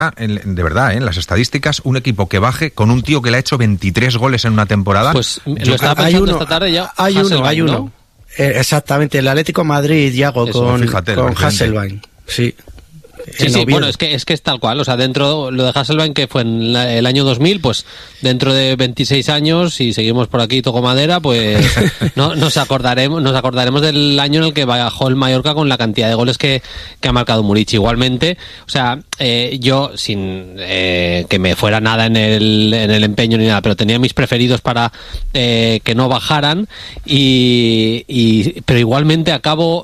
de verdad, en las estadísticas, un equipo que baje con un tío que le ha hecho 23 goles en una temporada. Pues lo estaba pensando esta tarde ya. Hay uno. ¿No? Exactamente, el Atlético Madrid, Yago, con Hasselbaink. Sí. Sí, bueno, es que es tal cual, o sea, dentro, lo de Hasselbaink, que fue en el año 2000, pues dentro de 26 años, si seguimos por aquí toco madera, pues nos acordaremos del año en el que bajó el Mallorca con la cantidad de goles que ha marcado Muric. Igualmente, o sea, yo, sin que me fuera nada en el empeño ni nada, pero tenía mis preferidos para que no bajaran, pero igualmente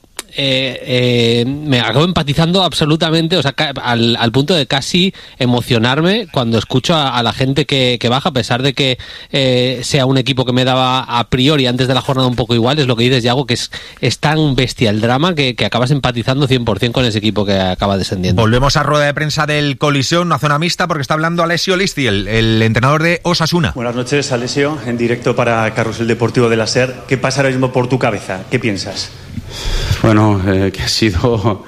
me acabo empatizando absolutamente, o sea, al punto de casi emocionarme cuando escucho a la gente que baja, a pesar de que sea un equipo que me daba a priori antes de la jornada un poco igual. Es lo que dices, Yago, que es tan bestia el drama que acabas empatizando 100% con ese equipo que acaba descendiendo. Volvemos a rueda de prensa del Coliseum, una zona mixta, porque está hablando Alessio Listi, el entrenador de Osasuna. Buenas noches, Alessio, en directo para Carrusel Deportivo de la SER. ¿Qué pasa ahora mismo por tu cabeza? ¿Qué piensas? Bueno, que ha sido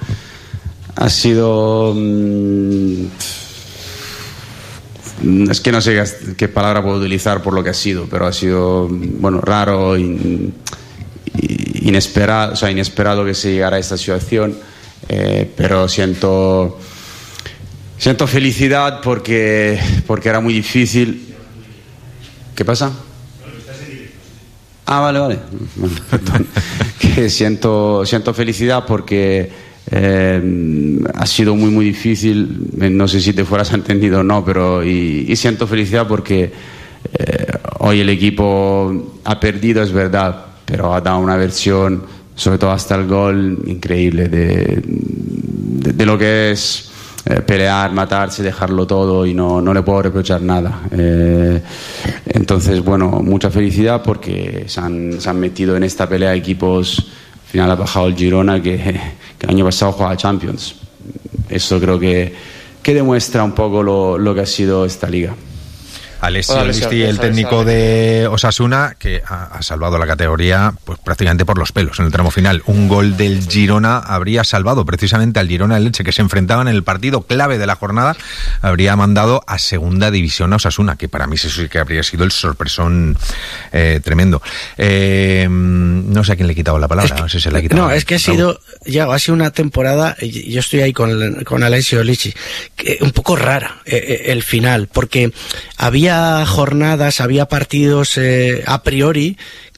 es que no sé qué palabra puedo utilizar por lo que ha sido, pero ha sido, bueno, raro, inesperado que se llegara a esta situación, pero siento felicidad porque era muy difícil. ¿Qué pasa? Vale. Bueno, que siento felicidad porque ha sido muy muy difícil. No sé si te fueras entendido o no, pero y siento felicidad porque hoy el equipo ha perdido, es verdad, pero ha dado una versión, sobre todo hasta el gol, increíble de lo que es pelear, matarse, dejarlo todo, y no le puedo reprochar nada. Entonces, bueno, mucha felicidad porque se han metido en esta pelea de equipos. Al final ha bajado el Girona, que el año pasado jugaba Champions. Eso creo que demuestra un poco lo que ha sido esta liga. Alessio Listi, el técnico de Osasuna, que ha salvado la categoría pues prácticamente por los pelos en el tramo final. Un gol del Girona habría salvado precisamente al Girona del Elche, que se enfrentaban en el partido clave de la jornada. Habría mandado a segunda división a Osasuna, que para mí eso sí que habría sido el sorpresón tremendo. No sé a quién le he quitado la palabra. No sé si se la he quitado. No, es que ha sido una temporada, yo estoy ahí con Alessio Listi, un poco rara el final, porque había jornadas, había partidos a priori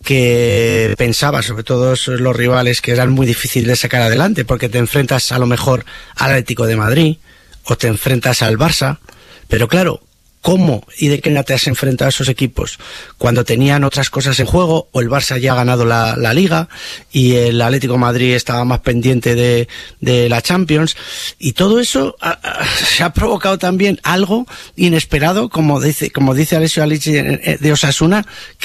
que pensaba, sobre todo los rivales, que eran muy difíciles de sacar adelante, porque te enfrentas a lo mejor al Atlético de Madrid o te enfrentas al Barça, pero claro, ¿cómo y de qué manera te has enfrentado a esos equipos cuando tenían otras cosas en juego, o el Barça ya ha ganado la Liga y el Atlético de Madrid estaba más pendiente de la Champions? Y todo eso se ha provocado también algo inesperado, como dice Alessio Listi de Osasuna,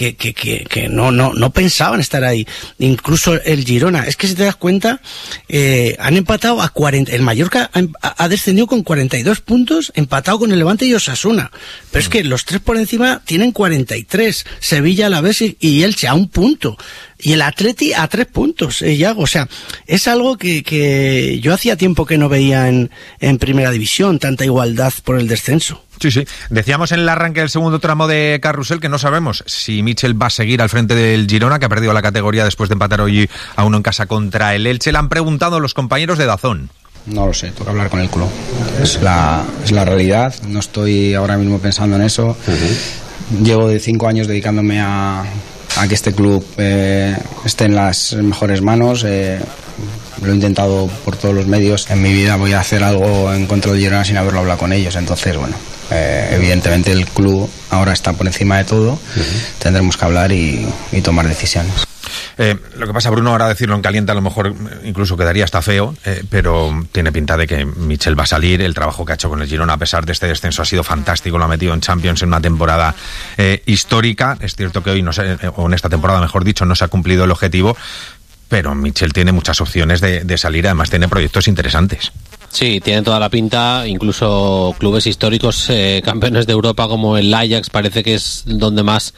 que no pensaban estar ahí. Incluso el Girona, es que si te das cuenta, han empatado a 40. El Mallorca ha descendido con 42 puntos, empatado con el Levante y Osasuna. Pero es que los tres por encima tienen 43, Sevilla, Alavés y Elche a 1 punto, y el Atleti a 3 puntos, Yago. O sea, es algo que yo hacía tiempo que no veía en Primera División, tanta igualdad por el descenso. Sí. Decíamos en el arranque del segundo tramo de Carrusel que no sabemos si Michel va a seguir al frente del Girona, que ha perdido la categoría después de empatar hoy a 1 en casa contra el Elche. Le han preguntado los compañeros de DAZN. No lo sé, toca hablar con el club. Es la realidad, no estoy ahora mismo pensando en eso. Llevo de 5 años dedicándome a que este club esté en las mejores manos. Lo he intentado por todos los medios. En mi vida voy a hacer algo en contra del Girona sin haberlo hablado con ellos. Entonces, bueno, evidentemente el club ahora está por encima de todo. Tendremos que hablar y tomar decisiones. Lo que pasa, Bruno, ahora decirlo en caliente a lo mejor incluso quedaría hasta feo, pero tiene pinta de que Michel va a salir. El trabajo que ha hecho con el Girona a pesar de este descenso ha sido fantástico, lo ha metido en Champions en una temporada histórica. Es cierto que hoy, o en esta temporada mejor dicho, no se ha cumplido el objetivo, pero Michel tiene muchas opciones de salir, además tiene proyectos interesantes. Sí, tiene toda la pinta. Incluso clubes históricos, campeones de Europa como el Ajax, parece que es donde más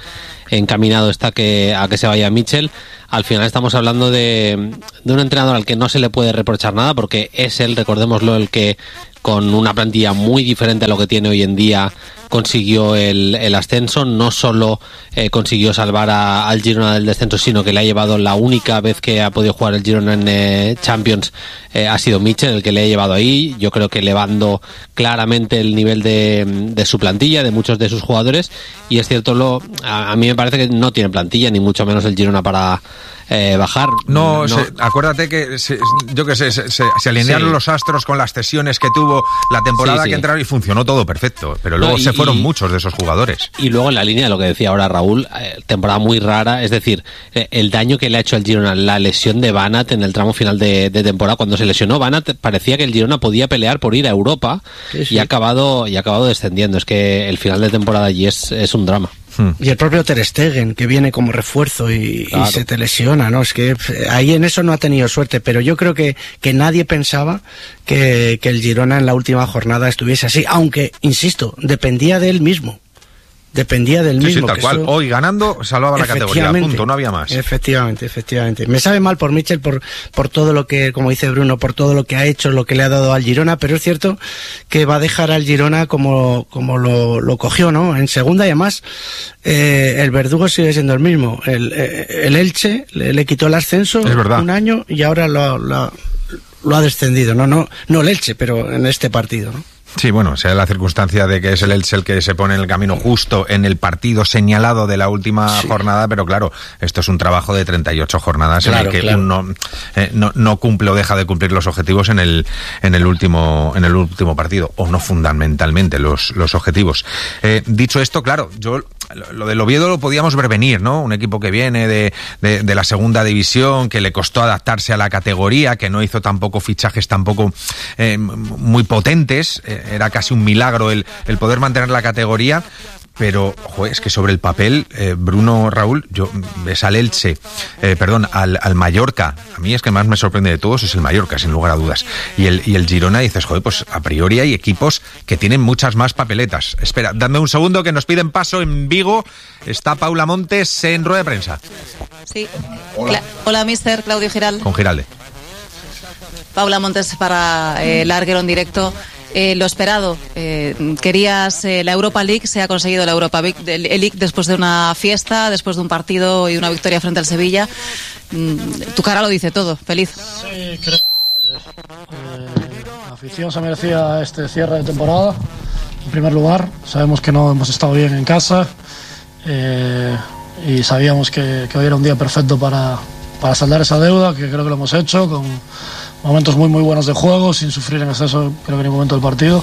encaminado está a que se vaya Mitchell. Al final estamos hablando de un entrenador al que no se le puede reprochar nada, porque es él, recordémoslo, el que con una plantilla muy diferente a lo que tiene hoy en día consiguió el ascenso. No solo consiguió salvar al Girona del descenso, sino que le ha llevado, la única vez que ha podido jugar el Girona en Champions ha sido Mitchell el que le ha llevado ahí, yo creo que elevando claramente el nivel de su plantilla, de muchos de sus jugadores. Y es cierto, a mí me parece que no tiene plantilla, ni mucho menos el Girona para bajar. No. Acuérdate que se alinearon los astros con las cesiones que tuvo la temporada que entraron y funcionó todo perfecto, pero luego se fueron muchos de esos jugadores. Y luego en la línea de lo que decía ahora Raúl, temporada muy rara, es decir, el daño que le ha hecho al Girona, la lesión de Banat en el tramo final de temporada. Cuando se lesionó Banat parecía que el Girona podía pelear por ir a Europa, y ha acabado descendiendo. Es que el final de temporada allí es un drama. Y el propio Ter Stegen, que viene como refuerzo y se te lesiona, ¿no? Es que ahí en eso no ha tenido suerte, pero yo creo que nadie pensaba que el Girona en la última jornada estuviese así, aunque, insisto, dependía de él mismo. Dependía del mismo. Sí, tal cual. Hoy ganando salvaba la categoría, punto, no había más. Efectivamente. Me sabe mal por Mitchell, por todo lo que, como dice Bruno, por todo lo que ha hecho, lo que le ha dado al Girona, pero es cierto que va a dejar al Girona como lo cogió, ¿no? En segunda, y además el verdugo sigue siendo el mismo. El Elche le quitó el ascenso un año y ahora lo ha descendido. No el Elche, pero en este partido, ¿no? Sí, bueno, sea la circunstancia de que es el Elche el que se pone en el camino justo en el partido señalado de la última jornada, pero claro, esto es un trabajo de 38 jornadas en el que uno no cumple o deja de cumplir los objetivos en el último partido, o no fundamentalmente los objetivos. Dicho esto, claro, yo lo del Oviedo lo podíamos ver venir, ¿no? Un equipo que viene de la segunda división, que le costó adaptarse a la categoría, que no hizo tampoco fichajes tampoco muy potentes. Era casi un milagro el poder mantener la categoría, pero es que sobre el papel, Bruno, Raúl, ves al Elche, al Mallorca. A mí es que más me sorprende de todos es el Mallorca, sin lugar a dudas. Y el Girona, dices, pues a priori hay equipos que tienen muchas más papeletas. Espera, dame un segundo que nos piden paso en Vigo. Está Paula Montes en rueda de prensa. Sí. Hola, mister Claudio Giralde. Con Giralde. Paula Montes para el Larguero en directo. Lo esperado, querías la Europa League, se ha conseguido la Europa League después de una fiesta, después de un partido y una victoria frente al Sevilla. Tu cara lo dice todo, feliz. Sí, creo que la afición se merecía este cierre de temporada. En primer lugar, sabemos que no hemos estado bien en casa y sabíamos que hoy era un día perfecto para saldar esa deuda, que creo que lo hemos hecho con momentos muy muy buenos de juego, sin sufrir en exceso creo que en ningún momento del partido,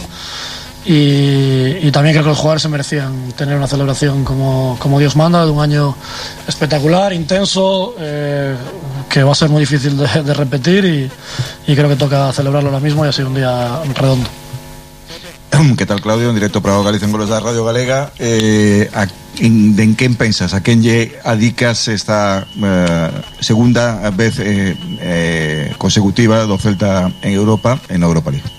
y también creo que los jugadores se merecían tener una celebración como Dios manda, de un año espectacular, intenso, que va a ser muy difícil de repetir, y creo que toca celebrarlo ahora mismo, y ha sido un día redondo. ¿Qué tal, Claudio? En directo para Galicia en Goles da Radio Galega. En quen pensas? A quen lle adicas esta segunda vez consecutiva do Celta en Europa, en la Europa League?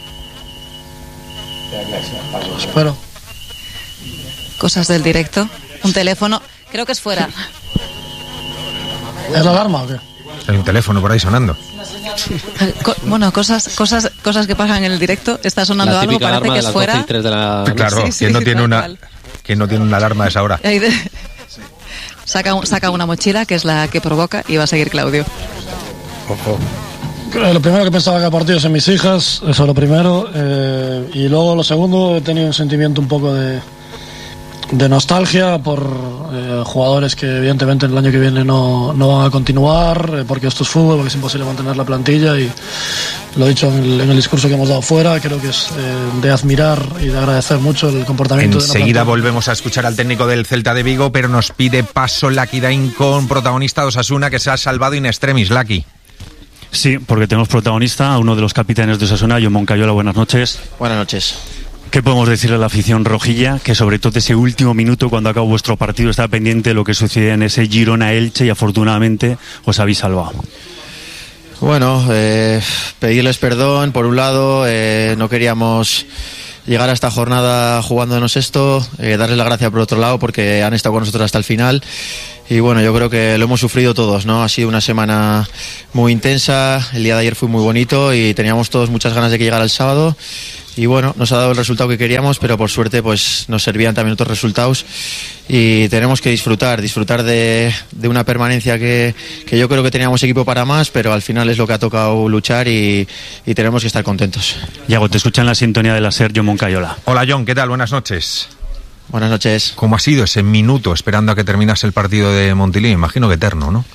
Espero. Cosas del directo. Un teléfono. Creo que es fuera. ¿Es la alarma o qué? Hay un teléfono por ahí sonando. Bueno, cosas que pasan en el directo. Está sonando algo, parece que es fuera. Claro, ¿quién no tiene una alarma a esa hora? Saca una mochila, que es la que provoca, y va a seguir Claudio. Ojo. Lo primero que pensaba que partido es en mis hijas, eso es lo primero, y luego lo segundo, he tenido un sentimiento un poco de nostalgia por jugadores que evidentemente el año que viene no van a continuar, porque esto es fútbol, porque es imposible mantener la plantilla, y lo he dicho en el discurso que hemos dado fuera, creo que es de admirar y de agradecer mucho el comportamiento. Enseguida volvemos a escuchar al técnico del Celta de Vigo, pero nos pide paso Lucky Dain con protagonista de Osasuna, que se ha salvado in extremis. Lucky. Sí, porque tenemos protagonista a uno de los capitanes de Osasuna, John Moncayola. Buenas noches. Buenas noches. ¿Qué podemos decirle a la afición rojilla? Que sobre todo ese último minuto, cuando acabó vuestro partido, está pendiente de lo que sucedía en ese Girona-Elche, y afortunadamente os habéis salvado. Bueno, pedirles perdón, por un lado, no queríamos llegar a esta jornada jugándonos esto, darles la gracia por otro lado porque han estado con nosotros hasta el final. Y bueno, yo creo que lo hemos sufrido todos, ¿no? Ha sido una semana muy intensa, el día de ayer fue muy bonito y teníamos todos muchas ganas de que llegara el sábado. Y bueno, nos ha dado el resultado que queríamos, pero por suerte pues nos servían también otros resultados y tenemos que disfrutar de una permanencia que yo creo que teníamos equipo para más, pero al final es lo que ha tocado luchar y tenemos que estar contentos. Yago, te escucha en la sintonía de la SER, John Moncayola. Hola John, ¿qué tal? Buenas noches. Buenas noches. ¿Cómo ha sido ese minuto esperando a que terminase el partido de Montilivi? Imagino que eterno, ¿no?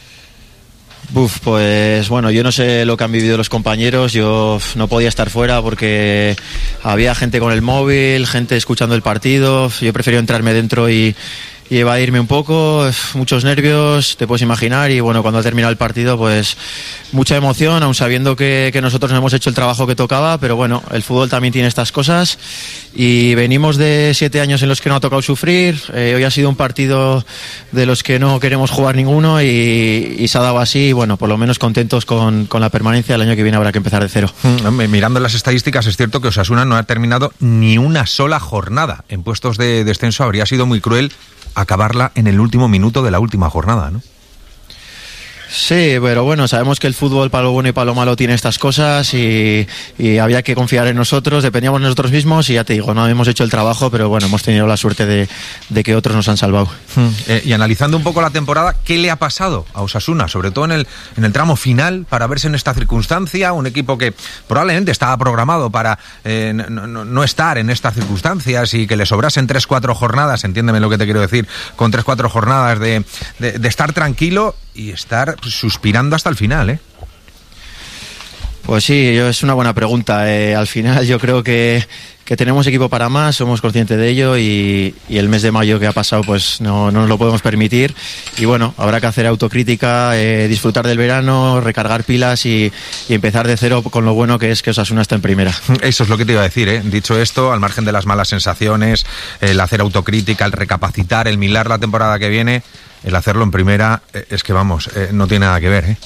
Pues bueno, yo no sé lo que han vivido los compañeros, yo no podía estar fuera porque había gente con el móvil, gente escuchando el partido, yo preferí entrarme dentro y evadirme un poco, muchos nervios, te puedes imaginar, y bueno, cuando ha terminado el partido pues mucha emoción, aun sabiendo que nosotros no hemos hecho el trabajo que tocaba, pero bueno, el fútbol también tiene estas cosas y venimos de 7 años en los que no ha tocado sufrir, hoy ha sido un partido de los que no queremos jugar ninguno y se ha dado así, y bueno, por lo menos contentos con la permanencia, el año que viene habrá que empezar de cero. Mirando las estadísticas es cierto que Osasuna no ha terminado ni una sola jornada en puestos de descenso, habría sido muy cruel acabarla en el último minuto de la última jornada, ¿no? Sí, pero bueno, sabemos que el fútbol para lo bueno y para lo malo tiene estas cosas y había que confiar en nosotros, dependíamos de nosotros mismos y ya te digo, no hemos hecho el trabajo, pero bueno, hemos tenido la suerte de que otros nos han salvado. Y analizando un poco la temporada, ¿qué le ha pasado a Osasuna? Sobre todo en el tramo final, para verse en esta circunstancia, un equipo que probablemente estaba programado para no estar en estas circunstancias y que le sobrasen 3-4 jornadas, entiéndeme lo que te quiero decir, con 3-4 jornadas de estar tranquilo y estar suspirando hasta el final, ¿eh? Pues sí, es una buena pregunta. Al final yo creo que tenemos equipo para más, somos conscientes de ello y el mes de mayo que ha pasado pues no nos lo podemos permitir y bueno, habrá que hacer autocrítica, disfrutar del verano, recargar pilas y empezar de cero con lo bueno que es que Osasuna está en primera. Eso es lo que te iba a decir, ¿eh? Dicho esto, al margen de las malas sensaciones, el hacer autocrítica, el recapacitar, el mirar la temporada que viene, el hacerlo en primera, es que vamos, no tiene nada que ver, ¿eh?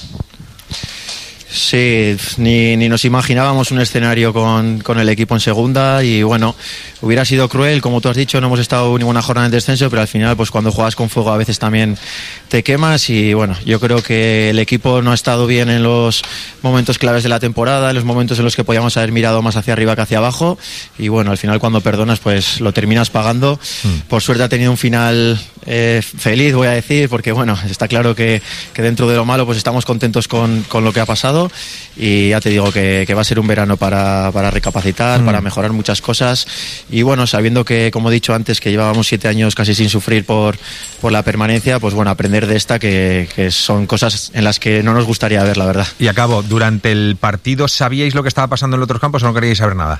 Sí, ni nos imaginábamos un escenario con el equipo en segunda y bueno, hubiera sido cruel, como tú has dicho, no hemos estado ninguna jornada en descenso, pero al final pues cuando juegas con fuego a veces también te quemas y bueno, yo creo que el equipo no ha estado bien en los momentos claves de la temporada, en los momentos en los que podíamos haber mirado más hacia arriba que hacia abajo y bueno, al final cuando perdonas pues lo terminas pagando. Por suerte ha tenido un final feliz, voy a decir, porque bueno, está claro que dentro de lo malo pues estamos contentos con lo que ha pasado y ya te digo que va a ser un verano para recapacitar, para mejorar muchas cosas y bueno, sabiendo que, como he dicho antes, que llevábamos 7 años casi sin sufrir por la permanencia, pues bueno, aprender de esta que son cosas en las que no nos gustaría ver, la verdad. Y acabo, durante el partido, ¿sabíais lo que estaba pasando en los otros campos o no queríais saber nada?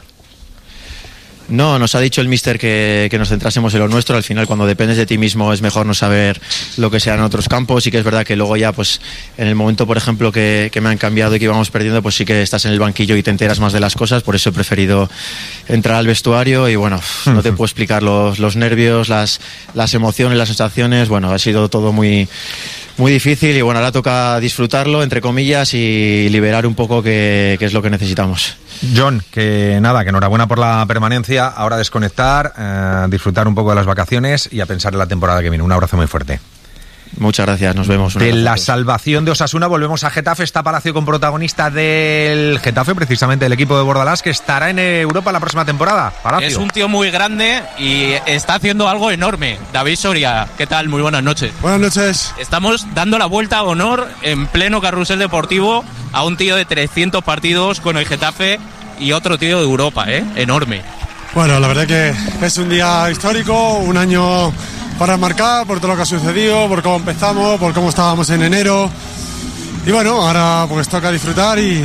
No, nos ha dicho el míster que nos centrásemos en lo nuestro. Al final, cuando dependes de ti mismo, es mejor no saber lo que sea en otros campos. Y que es verdad que luego ya, pues, en el momento, por ejemplo, que me han cambiado y que íbamos perdiendo, pues sí que estás en el banquillo y te enteras más de las cosas. Por eso he preferido entrar al vestuario y bueno, no te puedo explicar los nervios, las emociones, las sensaciones. Bueno, ha sido todo muy difícil y bueno, ahora toca disfrutarlo, entre comillas, y liberar un poco que es lo que necesitamos. John, que nada, que enhorabuena por la permanencia, ahora desconectar, disfrutar un poco de las vacaciones y a pensar en la temporada que viene. Un abrazo muy fuerte. Muchas gracias, nos vemos. De la salvación de Osasuna volvemos a Getafe. Está Palacio con protagonista del Getafe, precisamente el equipo de Bordalás, que estará en Europa la próxima temporada. Palacio. Es un tío muy grande y está haciendo algo enorme. David Soria, ¿qué tal? Muy buenas noches. Buenas noches. Estamos dando la vuelta a honor en pleno carrusel deportivo a un tío de 300 partidos con el Getafe y otro tío de Europa, enorme. Bueno, la verdad que es un día histórico, un año para marcar por todo lo que ha sucedido, por cómo empezamos, por cómo estábamos en enero. Y bueno, ahora pues toca disfrutar y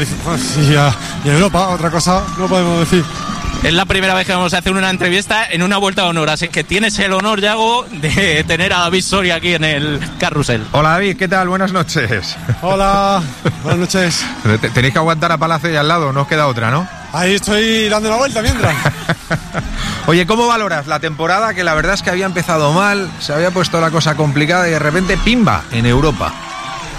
a Europa, otra cosa no podemos decir. Es la primera vez que vamos a hacer una entrevista en una vuelta de honor, así que tienes el honor, Yago, de tener a David Soria aquí en el carrusel. Hola David, ¿qué tal? Buenas noches. Hola, buenas noches. Tenéis que aguantar a Palacio y al lado, no os queda otra, ¿no? Ahí estoy dando la vuelta mientras. Oye, ¿cómo valoras la temporada? Que la verdad es que había empezado mal, se había puesto la cosa complicada y de repente, ¡pimba!, en Europa.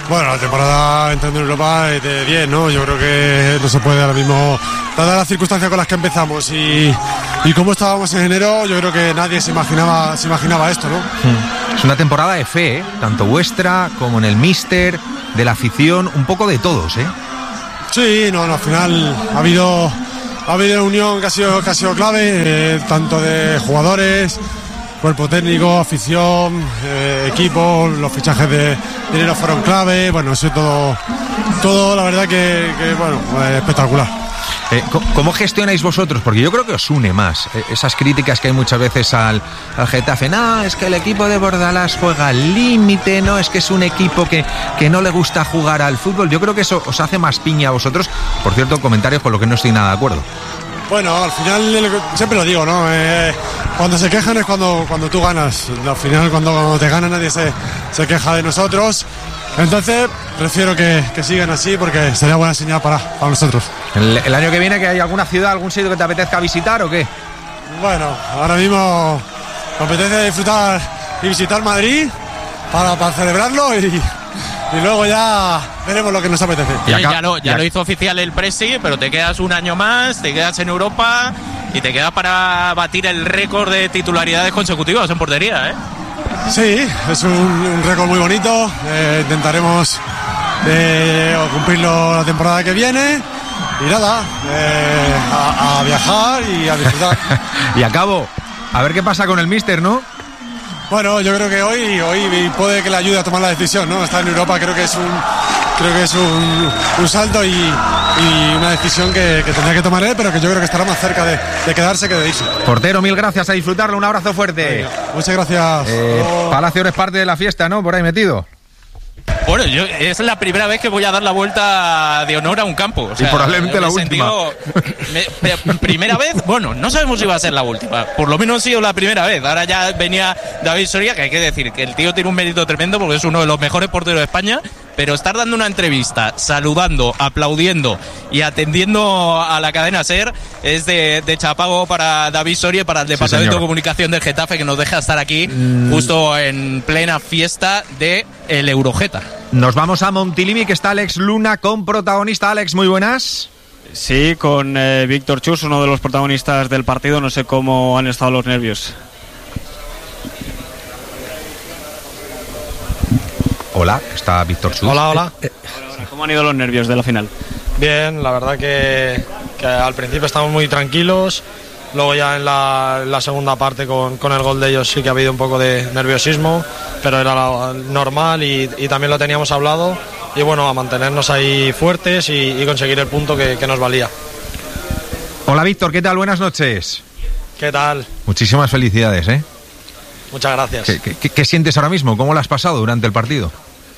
Bueno, la temporada entrando en Europa es de 10, ¿no? Yo creo que no se puede ahora mismo, dadas las circunstancias con las que empezamos y cómo estábamos en enero, yo creo que nadie se imaginaba esto, ¿no? Es una temporada de fe, ¿eh? Tanto vuestra como en el míster, de la afición, un poco de todos, ¿eh? Sí, no, al final ha habido una unión que ha sido clave, tanto de jugadores, cuerpo técnico, afición, equipo, los fichajes de dinero fueron clave, bueno, eso todo la verdad que bueno, espectacular. ¿Cómo gestionáis vosotros? Porque yo creo que os une más esas críticas que hay muchas veces al Getafe. No, es que el equipo de Bordalás juega al límite, no, es que es un equipo que no le gusta jugar al fútbol. Yo creo que eso os hace más piña a vosotros. Por cierto, comentarios con lo que no estoy nada de acuerdo. Bueno, al final, siempre lo digo, ¿no? Cuando se quejan es cuando tú ganas. Al final, cuando te gana nadie se queja de nosotros. Entonces, prefiero que sigan así porque sería buena señal para nosotros. ¿El año que viene que hay alguna ciudad, algún sitio que te apetezca visitar o qué? Bueno, ahora mismo me apetece disfrutar y visitar Madrid para celebrarlo y luego ya veremos lo que nos apetece. Ya lo hizo oficial el Presi, pero te quedas un año más, te quedas en Europa y te quedas para batir el récord de titularidades consecutivas en portería, ¿eh? Sí, es un récord muy bonito. Intentaremos cumplirlo la temporada que viene. Y nada, a viajar y a disfrutar. Y acabo, a ver qué pasa con el míster, ¿no? Bueno, yo creo que hoy puede que le ayude a tomar la decisión, ¿no? Estar en Europa creo que es un salto y una decisión que tendrá que tomar él, pero que yo creo que estará más cerca de quedarse que de irse. Portero, mil gracias, a disfrutarlo, un abrazo fuerte. Venga, muchas gracias. Palacio, eres parte de la fiesta, ¿no? Por ahí metido. Bueno, es la primera vez que voy a dar la vuelta de honor a un campo. O sea, y probablemente la última. Primera vez, bueno, no sabemos si va a ser la última. Por lo menos ha sido la primera vez. Ahora ya venía David Soria, que hay que decir que el tío tiene un mérito tremendo porque es uno de los mejores porteros de España. Pero estar dando una entrevista, saludando, aplaudiendo y atendiendo a la cadena SER es de chapago para David Soria y para el Departamento de Comunicación del Getafe, que nos deja estar aquí justo en plena fiesta de el Eurogeta. Nos vamos a Montilivi, que está Alex Luna con protagonista. Alex, muy buenas. Sí, con Víctor Chus, uno de los protagonistas del partido. No sé cómo han estado los nervios. Hola, está Víctor Chus. Hola. ¿Cómo han ido los nervios de la final? Bien, la verdad que al principio estamos muy tranquilos. Luego ya en la segunda parte con el gol de ellos sí que ha habido un poco de nerviosismo, pero era normal y también lo teníamos hablado. Y bueno, a mantenernos ahí fuertes y conseguir el punto que nos valía. Hola Víctor, ¿qué tal? Buenas noches. ¿Qué tal? Muchísimas felicidades, ¿eh? Muchas gracias. ¿Qué sientes ahora mismo? ¿Cómo lo has pasado durante el partido?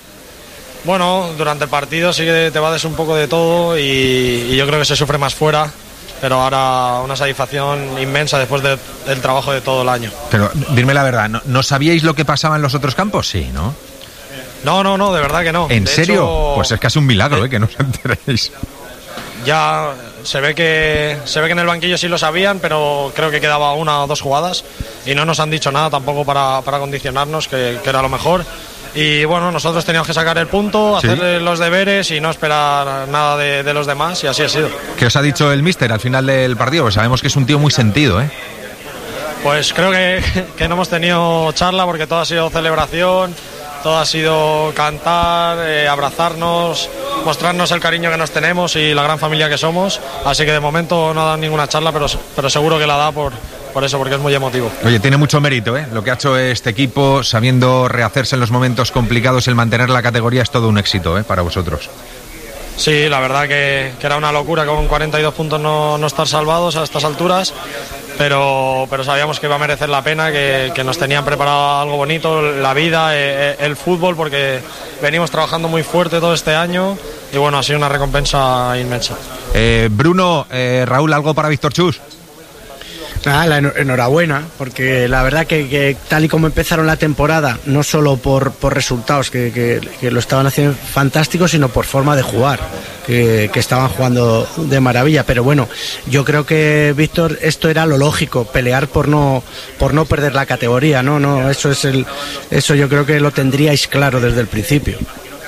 Bueno, durante el partido sí que te vades un poco de todo y yo creo que se sufre más fuera, pero ahora una satisfacción inmensa después del trabajo de todo el año. Pero dime la verdad, ¿no sabíais lo que pasaba en los otros campos? Sí, ¿no? No, de verdad que no. ¿En serio? Hecho, pues es casi un milagro, que no os enteréis. Ya se ve que en el banquillo sí lo sabían, pero creo que quedaba una o dos jugadas y no nos han dicho nada tampoco para condicionarnos, que era lo mejor. Y bueno, nosotros teníamos que sacar el punto, hacer los deberes y no esperar nada de los demás, y así ha sido. ¿Qué os ha dicho el míster al final del partido? Pues sabemos que es un tío muy sentido, ¿eh? Pues creo que no hemos tenido charla porque todo ha sido celebración, todo ha sido cantar, abrazarnos, mostrarnos el cariño que nos tenemos y la gran familia que somos. Así que de momento no ha dado ninguna charla, pero seguro que la da por eso, porque es muy emotivo. Oye, tiene mucho mérito, ¿eh? Lo que ha hecho este equipo, sabiendo rehacerse en los momentos complicados, el mantener la categoría es todo un éxito, ¿eh? Para vosotros. Sí, la verdad que era una locura con 42 puntos no estar salvados a estas alturas, pero sabíamos que iba a merecer la pena, que nos tenían preparado algo bonito, la vida, el fútbol, porque venimos trabajando muy fuerte todo este año y bueno, ha sido una recompensa inmensa. Bruno, Raúl, ¿algo para Víctor Chus? Nada, enhorabuena, porque la verdad que tal y como empezaron la temporada, no solo por resultados, que lo estaban haciendo fantástico, sino por forma de jugar, que estaban jugando de maravilla. Pero bueno, yo creo que, Víctor, esto era lo lógico, pelear por no perder la categoría, eso yo creo que lo tendríais claro desde el principio.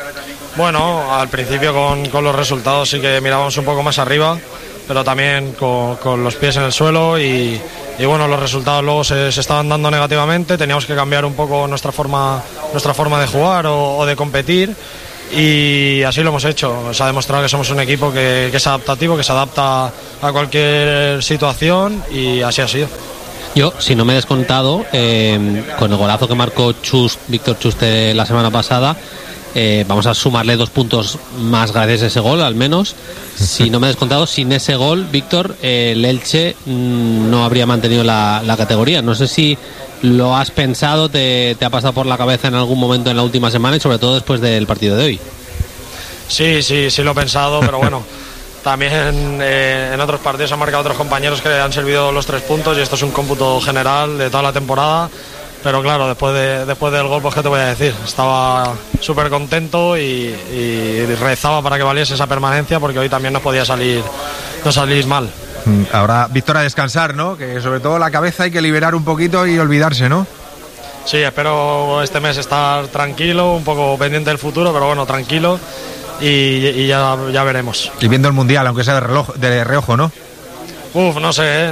Bueno, al principio con los resultados sí que mirábamos un poco más arriba, pero también con los pies en el suelo y bueno, los resultados luego se estaban dando negativamente, teníamos que cambiar un poco nuestra forma de jugar o de competir y así lo hemos hecho. Se ha demostrado que somos un equipo que es adaptativo, que se adapta a cualquier situación y así ha sido. Yo, si no me he descontado, con el golazo que marcó Víctor Chuste la semana pasada, vamos a sumarle 2 puntos más gracias a ese gol, al menos. Si no me he descontado, sin ese gol, Víctor, el Elche no habría mantenido la categoría. No sé si lo has pensado, te ha pasado por la cabeza en algún momento en la última semana y sobre todo después del partido de hoy. Sí lo he pensado, pero bueno, también en otros partidos han marcado otros compañeros que han servido los 3 puntos y esto es un cómputo general de toda la temporada. Pero claro, después del gol, pues qué te voy a decir, estaba súper contento y rezaba para que valiese esa permanencia porque hoy también no podía salir mal. Ahora, Víctor, a descansar, ¿no? Que sobre todo la cabeza hay que liberar un poquito y olvidarse, ¿no? Sí, espero este mes estar tranquilo, un poco pendiente del futuro, pero bueno, tranquilo y ya veremos. Y viendo el Mundial, aunque sea de reojo, ¿no? No sé.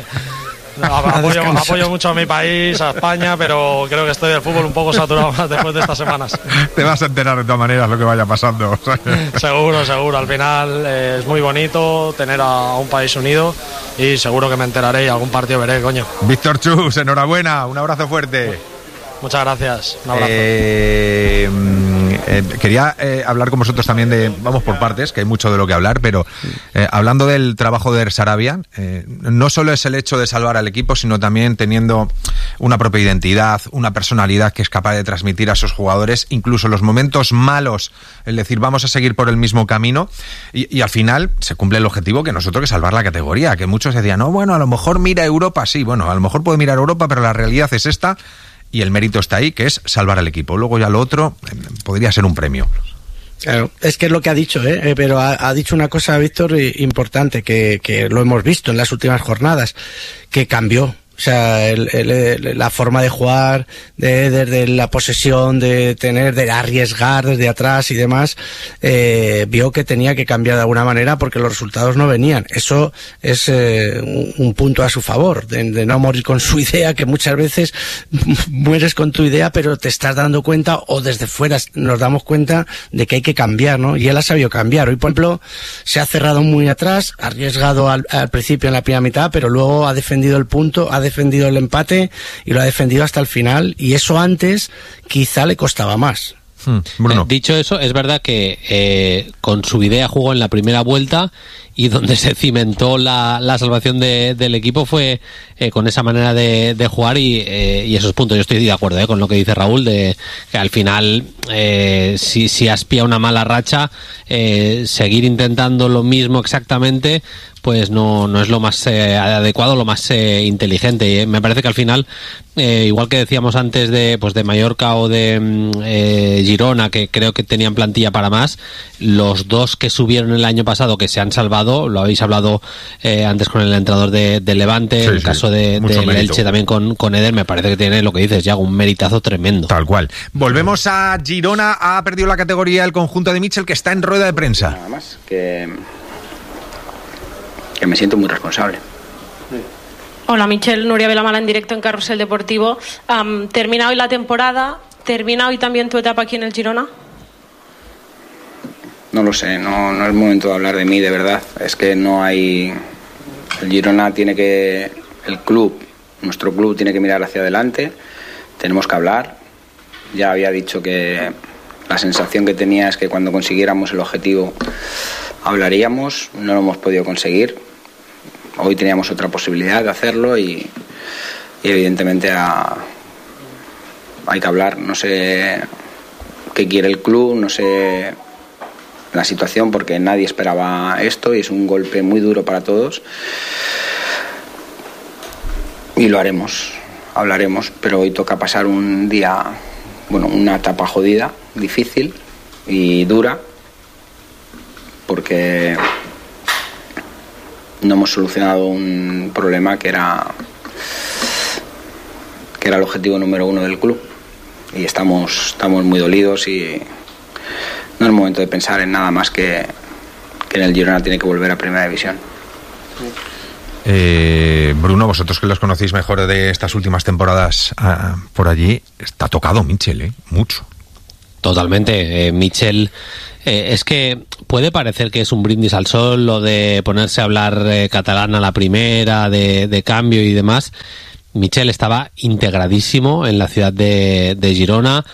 Apoyo mucho a mi país, a España, pero creo que estoy del fútbol un poco saturado más después de estas semanas. Te vas a enterar de todas maneras lo que vaya pasando. Seguro. Al final es muy bonito tener a un país unido y seguro que me enteraré y algún partido veré, coño. Víctor Chus, enhorabuena, un abrazo fuerte. Muchas gracias, un abrazo. Quería hablar con vosotros también vamos por partes, que hay mucho de lo que hablar, pero hablando del trabajo de Sarabia, no solo es el hecho de salvar al equipo, sino también teniendo una propia identidad, una personalidad que es capaz de transmitir a sus jugadores, incluso los momentos malos, es decir, vamos a seguir por el mismo camino, y al final se cumple el objetivo que nosotros, que salvar la categoría, que muchos decían, no, bueno, a lo mejor mira Europa, sí, bueno, a lo mejor puede mirar Europa, pero la realidad es esta, y el mérito está ahí, que es salvar al equipo. Luego ya lo otro podría ser un premio. Claro, es que es lo que ha dicho, pero ha dicho una cosa, Víctor, importante, que lo hemos visto en las últimas jornadas, que cambió. O sea, la forma de jugar, desde la posesión, de arriesgar desde atrás y demás, vio que tenía que cambiar de alguna manera porque los resultados no venían. Eso es un punto a su favor, de no morir con su idea, que muchas veces mueres con tu idea, pero te estás dando cuenta, o desde fuera nos damos cuenta de que hay que cambiar, ¿no? Y él ha sabido cambiar. Hoy, por ejemplo, se ha cerrado muy atrás, ha arriesgado al principio en la primera mitad, pero luego ha defendido el punto, ha defendido el empate y lo ha defendido hasta el final, y eso antes quizá le costaba más. Bruno. Dicho eso, es verdad que con su idea jugó en la primera vuelta y donde se cimentó la salvación del equipo fue con esa manera de jugar y esos puntos. Yo estoy de acuerdo con lo que dice Raúl, de que al final si has pillado una mala racha, seguir intentando lo mismo exactamente pues no es lo más adecuado, lo más inteligente. Y me parece que al final, igual que decíamos antes de Mallorca o de Girona, que creo que tenían plantilla para más, los dos que subieron el año pasado, que se han salvado, lo habéis hablado antes con el entrenador de Levante, el caso de Elche también con Eder, me parece que tiene lo que dices, ya un meritazo tremendo. Tal cual. Volvemos a Girona, ha perdido la categoría el conjunto de Mitchell, que está en rueda de prensa. Nada más, que me siento muy responsable. Hola Michel, Nuria Velamala en directo en Carrusel Deportivo. ¿Termina hoy la temporada? ¿Termina hoy también tu etapa aquí en el Girona? No lo sé, no es momento de hablar de mí, de verdad. Es que no hay... El Girona nuestro club tiene que mirar hacia adelante, tenemos que hablar. Ya había dicho que la sensación que tenía es que cuando consiguiéramos el objetivo hablaríamos, no lo hemos podido conseguir. Hoy teníamos otra posibilidad de hacerlo y evidentemente hay que hablar. No sé qué quiere el club, no sé la situación, porque nadie esperaba esto y es un golpe muy duro para todos. Y lo haremos, hablaremos, pero hoy toca pasar un día, una etapa jodida, difícil y dura, porque no hemos solucionado un problema que era el objetivo número 1 del club y estamos muy dolidos y no es momento de pensar en nada más que en el Girona tiene que volver a Primera División. Bruno, vosotros que los conocéis mejor de estas últimas temporadas por allí, está tocado Mitchell, mucho. Totalmente, Mitchell. Es que puede parecer que es un brindis al sol lo de ponerse a hablar catalán a la primera, de cambio y demás. Mitchell estaba integradísimo en la ciudad de Girona.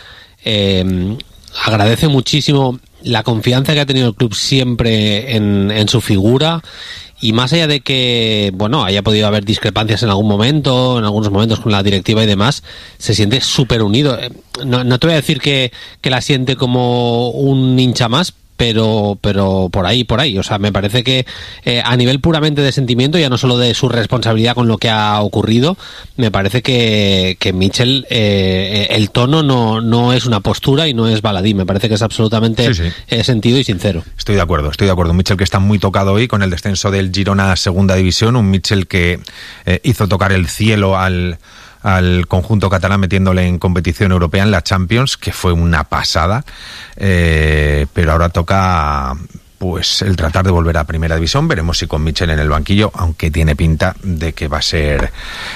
Agradece muchísimo la confianza que ha tenido el club siempre en su figura. Y más allá de que, bueno, haya podido haber discrepancias en algún momento, en algunos momentos con la directiva y demás, se siente súper unido. No te voy a decir que la siente como un hincha más, pero por ahí. O sea, me parece que a nivel puramente de sentimiento, ya no solo de su responsabilidad con lo que ha ocurrido, me parece que Mitchell, el tono no es una postura y no es baladí, me parece que es absolutamente sentido y sincero. Estoy de acuerdo. Un Mitchell que está muy tocado hoy con el descenso del Girona a Segunda División, un Mitchell que hizo tocar el cielo al conjunto catalán metiéndole en competición europea en la Champions, que fue una pasada, pero ahora toca pues el tratar de volver a Primera División. Veremos si con Mitchell en el banquillo, aunque tiene pinta de que va a ser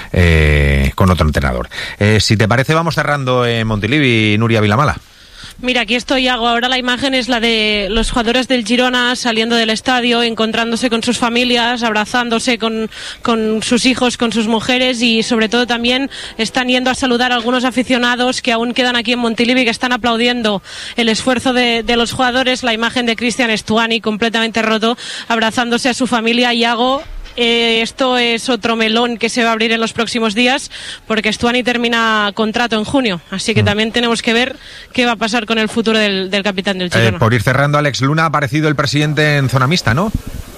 con otro entrenador. Si te parece, vamos cerrando en Montilivi, Nuria Vilamala. Mira, aquí estoy, Iago. Ahora la imagen es la de los jugadores del Girona saliendo del estadio, encontrándose con sus familias, abrazándose con sus hijos, con sus mujeres, y sobre todo también están yendo a saludar a algunos aficionados que aún quedan aquí en Montilivi, que están aplaudiendo el esfuerzo de los jugadores. La imagen de Cristian Stuani completamente roto, abrazándose a su familia. Iago, esto es otro melón que se va a abrir en los próximos días, porque Stuani termina contrato en junio, así que también tenemos que ver qué va a pasar con el futuro del capitán del Girona. Por ir cerrando, Alex Luna, ha aparecido el presidente en zona mixta, ¿no?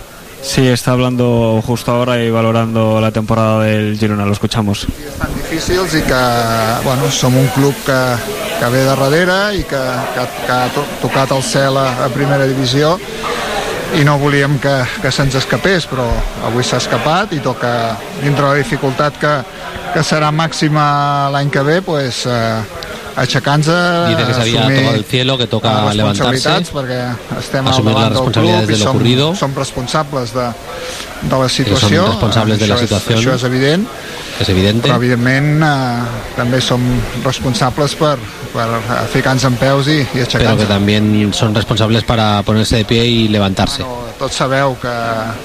Sí, está hablando justo ahora y valorando la temporada del Girona, lo escuchamos. Estan difícils i que, bueno, som un club que ve de darrere i que ha tocat el cel a Primera Divisió, i no volíem que se'ns escapés, però avui s'ha escapat i toca, dintre la dificultat que serà màxima l'any que ve, pues, aixecar-nos, dice que se había tocado el cielo, que toca levantarse, perquè estem al asumir las davant del responsabilidades club de lo ocurrido, i som responsables de la situació. Son responsables de la situación. Això és evident. Es evidente. Però evidentment també som responsables per ficar-nos en peus i aixecar-nos. Pero que también son responsables para ponerse de pie y levantarse. Tots sabeu que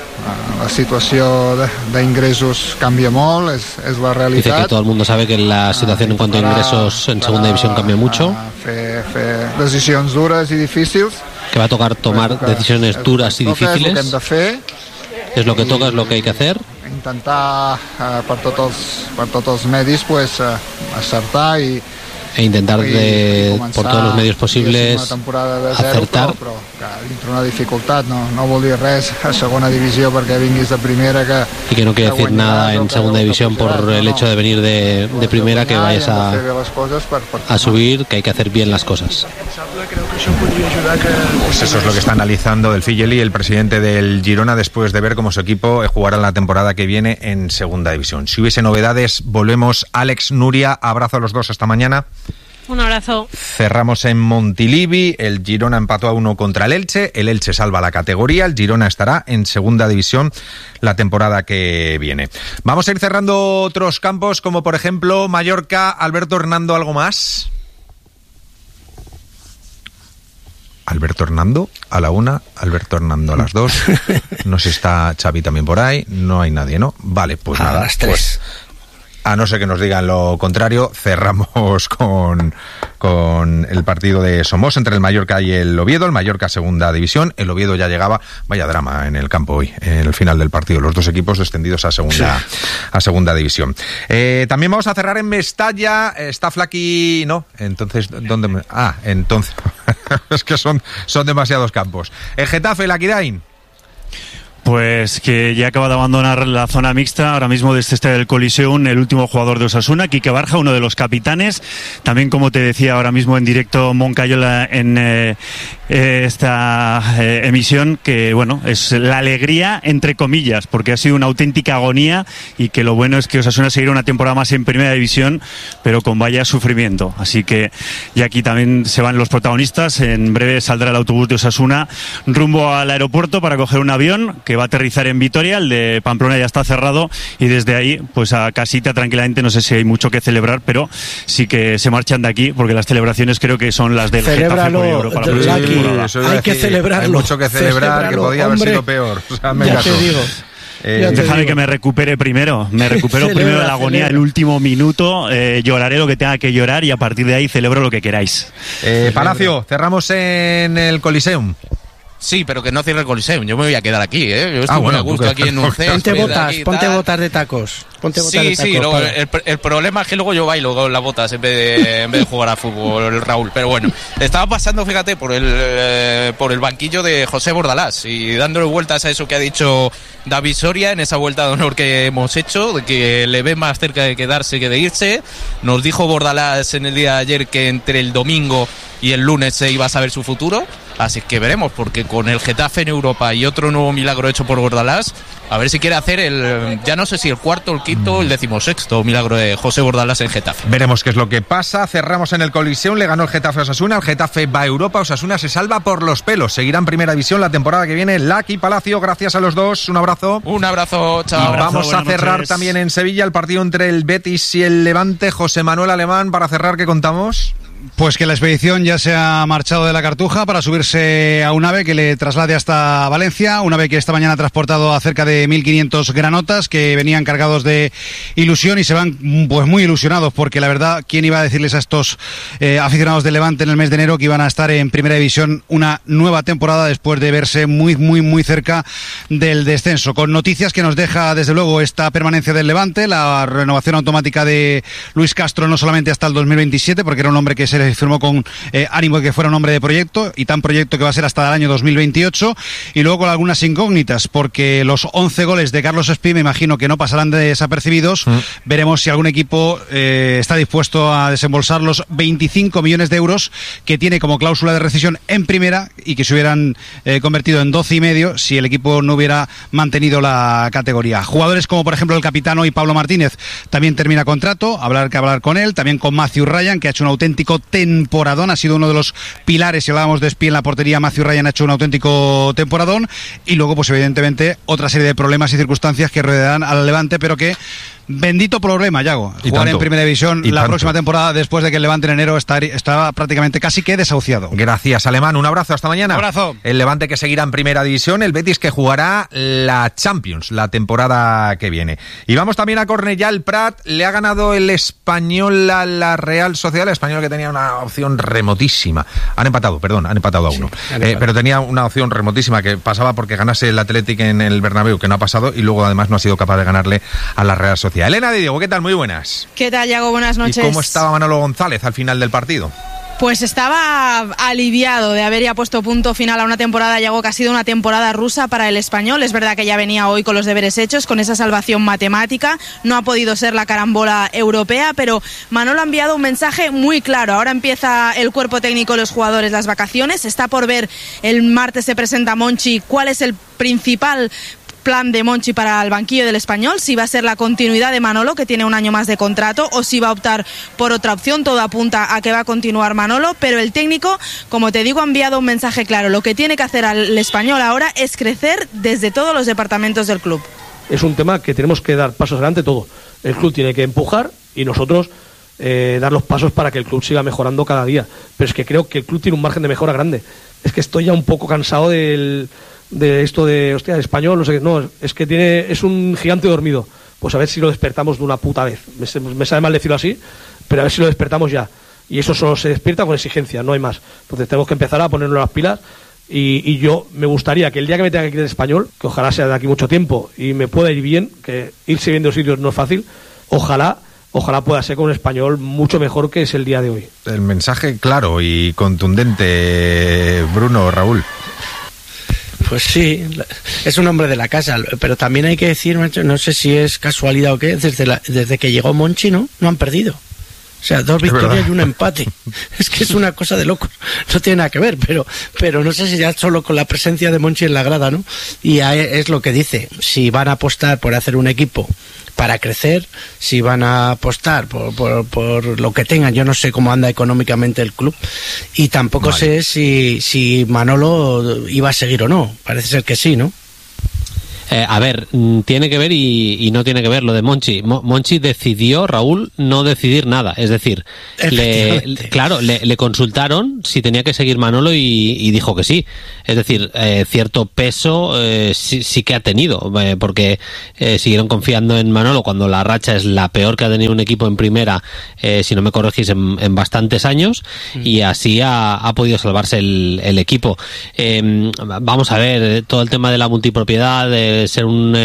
la situació d'ingressos canvia molt, és la realitat. Dice que todo el mundo sabe que la situación en cuanto a ingresos en Segunda División cambia mucho. Fer decisions dures i difícils. Que va a tocar tomar decisiones duras y difíciles. És el que hem de fer. Es lo que toca, es lo que hay que hacer. Intentar per tots els medis pues, acertar i intentar por todos los medios posibles acertar. Però dintre una dificultat no vol dir res a Segona Divisió perquè vinguis de primera y que no quiere decir nada en Segunda División por el hecho de venir de primera, que vayas a subir, que hay que hacer bien las cosas. Pues eso es lo que está analizando Del Figeli, el presidente del Girona, después de ver cómo su equipo jugará la temporada que viene en Segunda División. Si hubiese novedades, volvemos. Alex, Nuria, abrazo a los dos hasta mañana. Un abrazo. Cerramos en Montilivi. El Girona empató a 1 contra el Elche salva la categoría, el Girona estará en Segunda División la temporada que viene. Vamos a ir cerrando otros campos, como por ejemplo Mallorca. Alberto Hernando, ¿algo más? Alberto Hernando a la 1, Alberto Hernando a las 2. No sé si está Xavi también por ahí. No hay nadie, ¿no? Vale, pues nada. A las 3. Pues, a no ser que nos digan lo contrario, cerramos con el partido de Somos entre el Mallorca y el Oviedo. El Mallorca Segunda División, el Oviedo ya llegaba, vaya drama en el campo hoy, en el final del partido, los dos equipos descendidos a Segunda División. También vamos a cerrar en Mestalla. Está Flaqui, no, entonces ¿dónde? Entonces es que son demasiados campos. El Getafe, el Aquirain. Pues que ya acaba de abandonar la zona mixta, ahora mismo desde este del Coliseum, el último jugador de Osasuna, Quique Barja, uno de los capitanes. También, como te decía ahora mismo en directo, Moncayola en esta emisión, que bueno, es la alegría entre comillas, porque ha sido una auténtica agonía, y que lo bueno es que Osasuna seguirá una temporada más en Primera División, pero con vaya sufrimiento. Así que ya aquí también se van los protagonistas. En breve saldrá el autobús de Osasuna rumbo al aeropuerto para coger un avión que va a aterrizar en Vitoria. El de Pamplona ya está cerrado, y desde ahí pues a casita tranquilamente. No sé si hay mucho que celebrar, pero sí que se marchan de aquí, porque las celebraciones creo que son las del Getafe por Europa. Hay que celebrarlo. Hay mucho que celebrar, que podía haber sido peor. O sea, ya te digo. Déjame que me recupere primero. Me recupero primero de la agonía del último minuto. Lloraré lo que tenga que llorar, y a partir de ahí celebro lo que queráis. Palacio, cerramos en el Coliseum. Sí, pero que no cierre el Coliseum. Yo me voy a quedar aquí, ¿eh? Yo estoy muy a gusto aquí en un césped. Ponte botas de tacos. Sí, luego, el problema es que luego yo bailo con las botas en vez de jugar a fútbol, Raúl. Pero bueno, estaba pasando, fíjate, por el banquillo de José Bordalás y dándole vueltas a eso que ha dicho David Soria en esa vuelta de honor que hemos hecho, de que le ve más cerca de quedarse que de irse. Nos dijo Bordalás en el día de ayer que entre el domingo y el lunes se iba a saber su futuro. Así que veremos, porque con el Getafe en Europa y otro nuevo milagro hecho por Bordalás, a ver si quiere hacer ya no sé si el cuarto, el quinto o el 16º milagro de José Bordalás en Getafe. Veremos qué es lo que pasa. Cerramos en el Coliseum, le ganó el Getafe a Osasuna, el Getafe va a Europa, Osasuna se salva por los pelos. Seguirá en Primera División la temporada que viene. Laki, Palacio, gracias a los dos, un abrazo. Un abrazo, chao. Y vamos a cerrar también en Sevilla el partido entre el Betis y el Levante. José Manuel Alemán, para cerrar, ¿qué contamos? Pues que la expedición ya se ha marchado de la Cartuja para subirse a un ave que le traslade hasta Valencia, un ave que esta mañana ha transportado a cerca de 1.500 granotas que venían cargados de ilusión, y se van pues muy ilusionados, porque la verdad, ¿quién iba a decirles a estos aficionados del Levante en el mes de enero que iban a estar en Primera División una nueva temporada después de verse muy cerca del descenso? Con noticias que nos deja desde luego esta permanencia del Levante, la renovación automática de Luis Castro, no solamente hasta el 2027, porque era un hombre que se le firmó con ánimo de que fuera un hombre de proyecto, y tan proyecto que va a ser hasta el año 2028, y luego con algunas incógnitas, porque los 11 goles de Carlos Espí me imagino que no pasarán desapercibidos. Veremos si algún equipo está dispuesto a desembolsar los 25 millones de euros que tiene como cláusula de rescisión en primera, y que se hubieran convertido en 12,5 si el equipo no hubiera mantenido la categoría. Jugadores como por ejemplo el capitán hoy, Pablo Martínez, también termina contrato, habrá que hablar con él, también con Matthew Ryan, que ha hecho un auténtico temporadón, ha sido uno de los pilares. Si hablábamos de Espí en la portería, Matthew Ryan ha hecho un auténtico temporadón, y luego pues evidentemente otra serie de problemas y circunstancias que rodearán al Levante, pero que bendito problema, Yago, jugar en Primera División la próxima temporada, después de que el Levante en enero estaba prácticamente casi que desahuciado. Gracias, Alemán, un abrazo, hasta mañana. Un abrazo. El Levante que seguirá en Primera División, el Betis que jugará la Champions la temporada que viene. Y vamos también a Cornellà. El Prat le ha ganado el Español a la Real Sociedad, el Español que tenía una opción remotísima. Han empatado a uno. Pero tenía una opción remotísima que pasaba porque ganase el Athletic en el Bernabéu, que no ha pasado, y luego además no ha sido capaz de ganarle a la Real Sociedad. Elena de Diego, ¿qué tal? Muy buenas. ¿Qué tal, Yago? Buenas noches. ¿Y cómo estaba Manolo González al final del partido? Pues estaba aliviado de haber ya puesto punto final a una temporada, Yago, que ha sido una temporada rusa para el Español. Es verdad que ya venía hoy con los deberes hechos, con esa salvación matemática. No ha podido ser la carambola europea, pero Manolo ha enviado un mensaje muy claro. Ahora empieza el cuerpo técnico, los jugadores, las vacaciones. Está por ver, el martes se presenta Monchi, cuál es el principal plan de Monchi para el banquillo del Español, si va a ser la continuidad de Manolo, que tiene un año más de contrato, o si va a optar por otra opción. Todo apunta a que va a continuar Manolo, pero el técnico, como te digo, ha enviado un mensaje claro. Lo que tiene que hacer al Español ahora es crecer desde todos los departamentos del club. Es un tema que tenemos que dar pasos adelante todo. El club tiene que empujar y nosotros dar los pasos para que el club siga mejorando cada día. Pero es que creo que el club tiene un margen de mejora grande. Es que estoy ya un poco cansado de esto de, hostia, el Español, no sé qué. No, es que es un gigante dormido. Pues a ver si lo despertamos de una puta vez. Me sabe mal decirlo así, pero a ver si lo despertamos ya. Y eso solo se despierta con exigencia, no hay más. Entonces tenemos que empezar a ponernos las pilas. Y yo me gustaría que el día que me tenga que ir del Español, que ojalá sea de aquí mucho tiempo y me pueda ir bien, que irse bien de los sitios no es fácil, ojalá pueda ser con un Español mucho mejor que es el día de hoy. El mensaje claro y contundente, Bruno, Raúl. Pues sí, es un hombre de la casa, pero también hay que decir, macho, no sé si es casualidad o qué, desde que llegó Monchi, ¿no? No han perdido. O sea, 2 victorias y un empate. Es que es una cosa de locos. No tiene nada que ver, pero no sé si ya solo con la presencia de Monchi en la grada, ¿no? Y es lo que dice. Si van a apostar por hacer un equipo para crecer, si van a apostar por lo que tengan, yo no sé cómo anda económicamente el club y tampoco sé si Manolo iba a seguir o no. Parece ser que sí, ¿no? A ver, tiene que ver y no tiene que ver lo de Monchi. Monchi decidió, Raúl, no decidir nada. Es decir, le consultaron si tenía que seguir Manolo y dijo que sí. Es decir, cierto peso sí que ha tenido, porque siguieron confiando en Manolo cuando la racha es la peor que ha tenido un equipo en primera, si no me corregís, en bastantes años, y así ha podido salvarse el equipo. Vamos a ver, todo el tema de la multipropiedad, de ser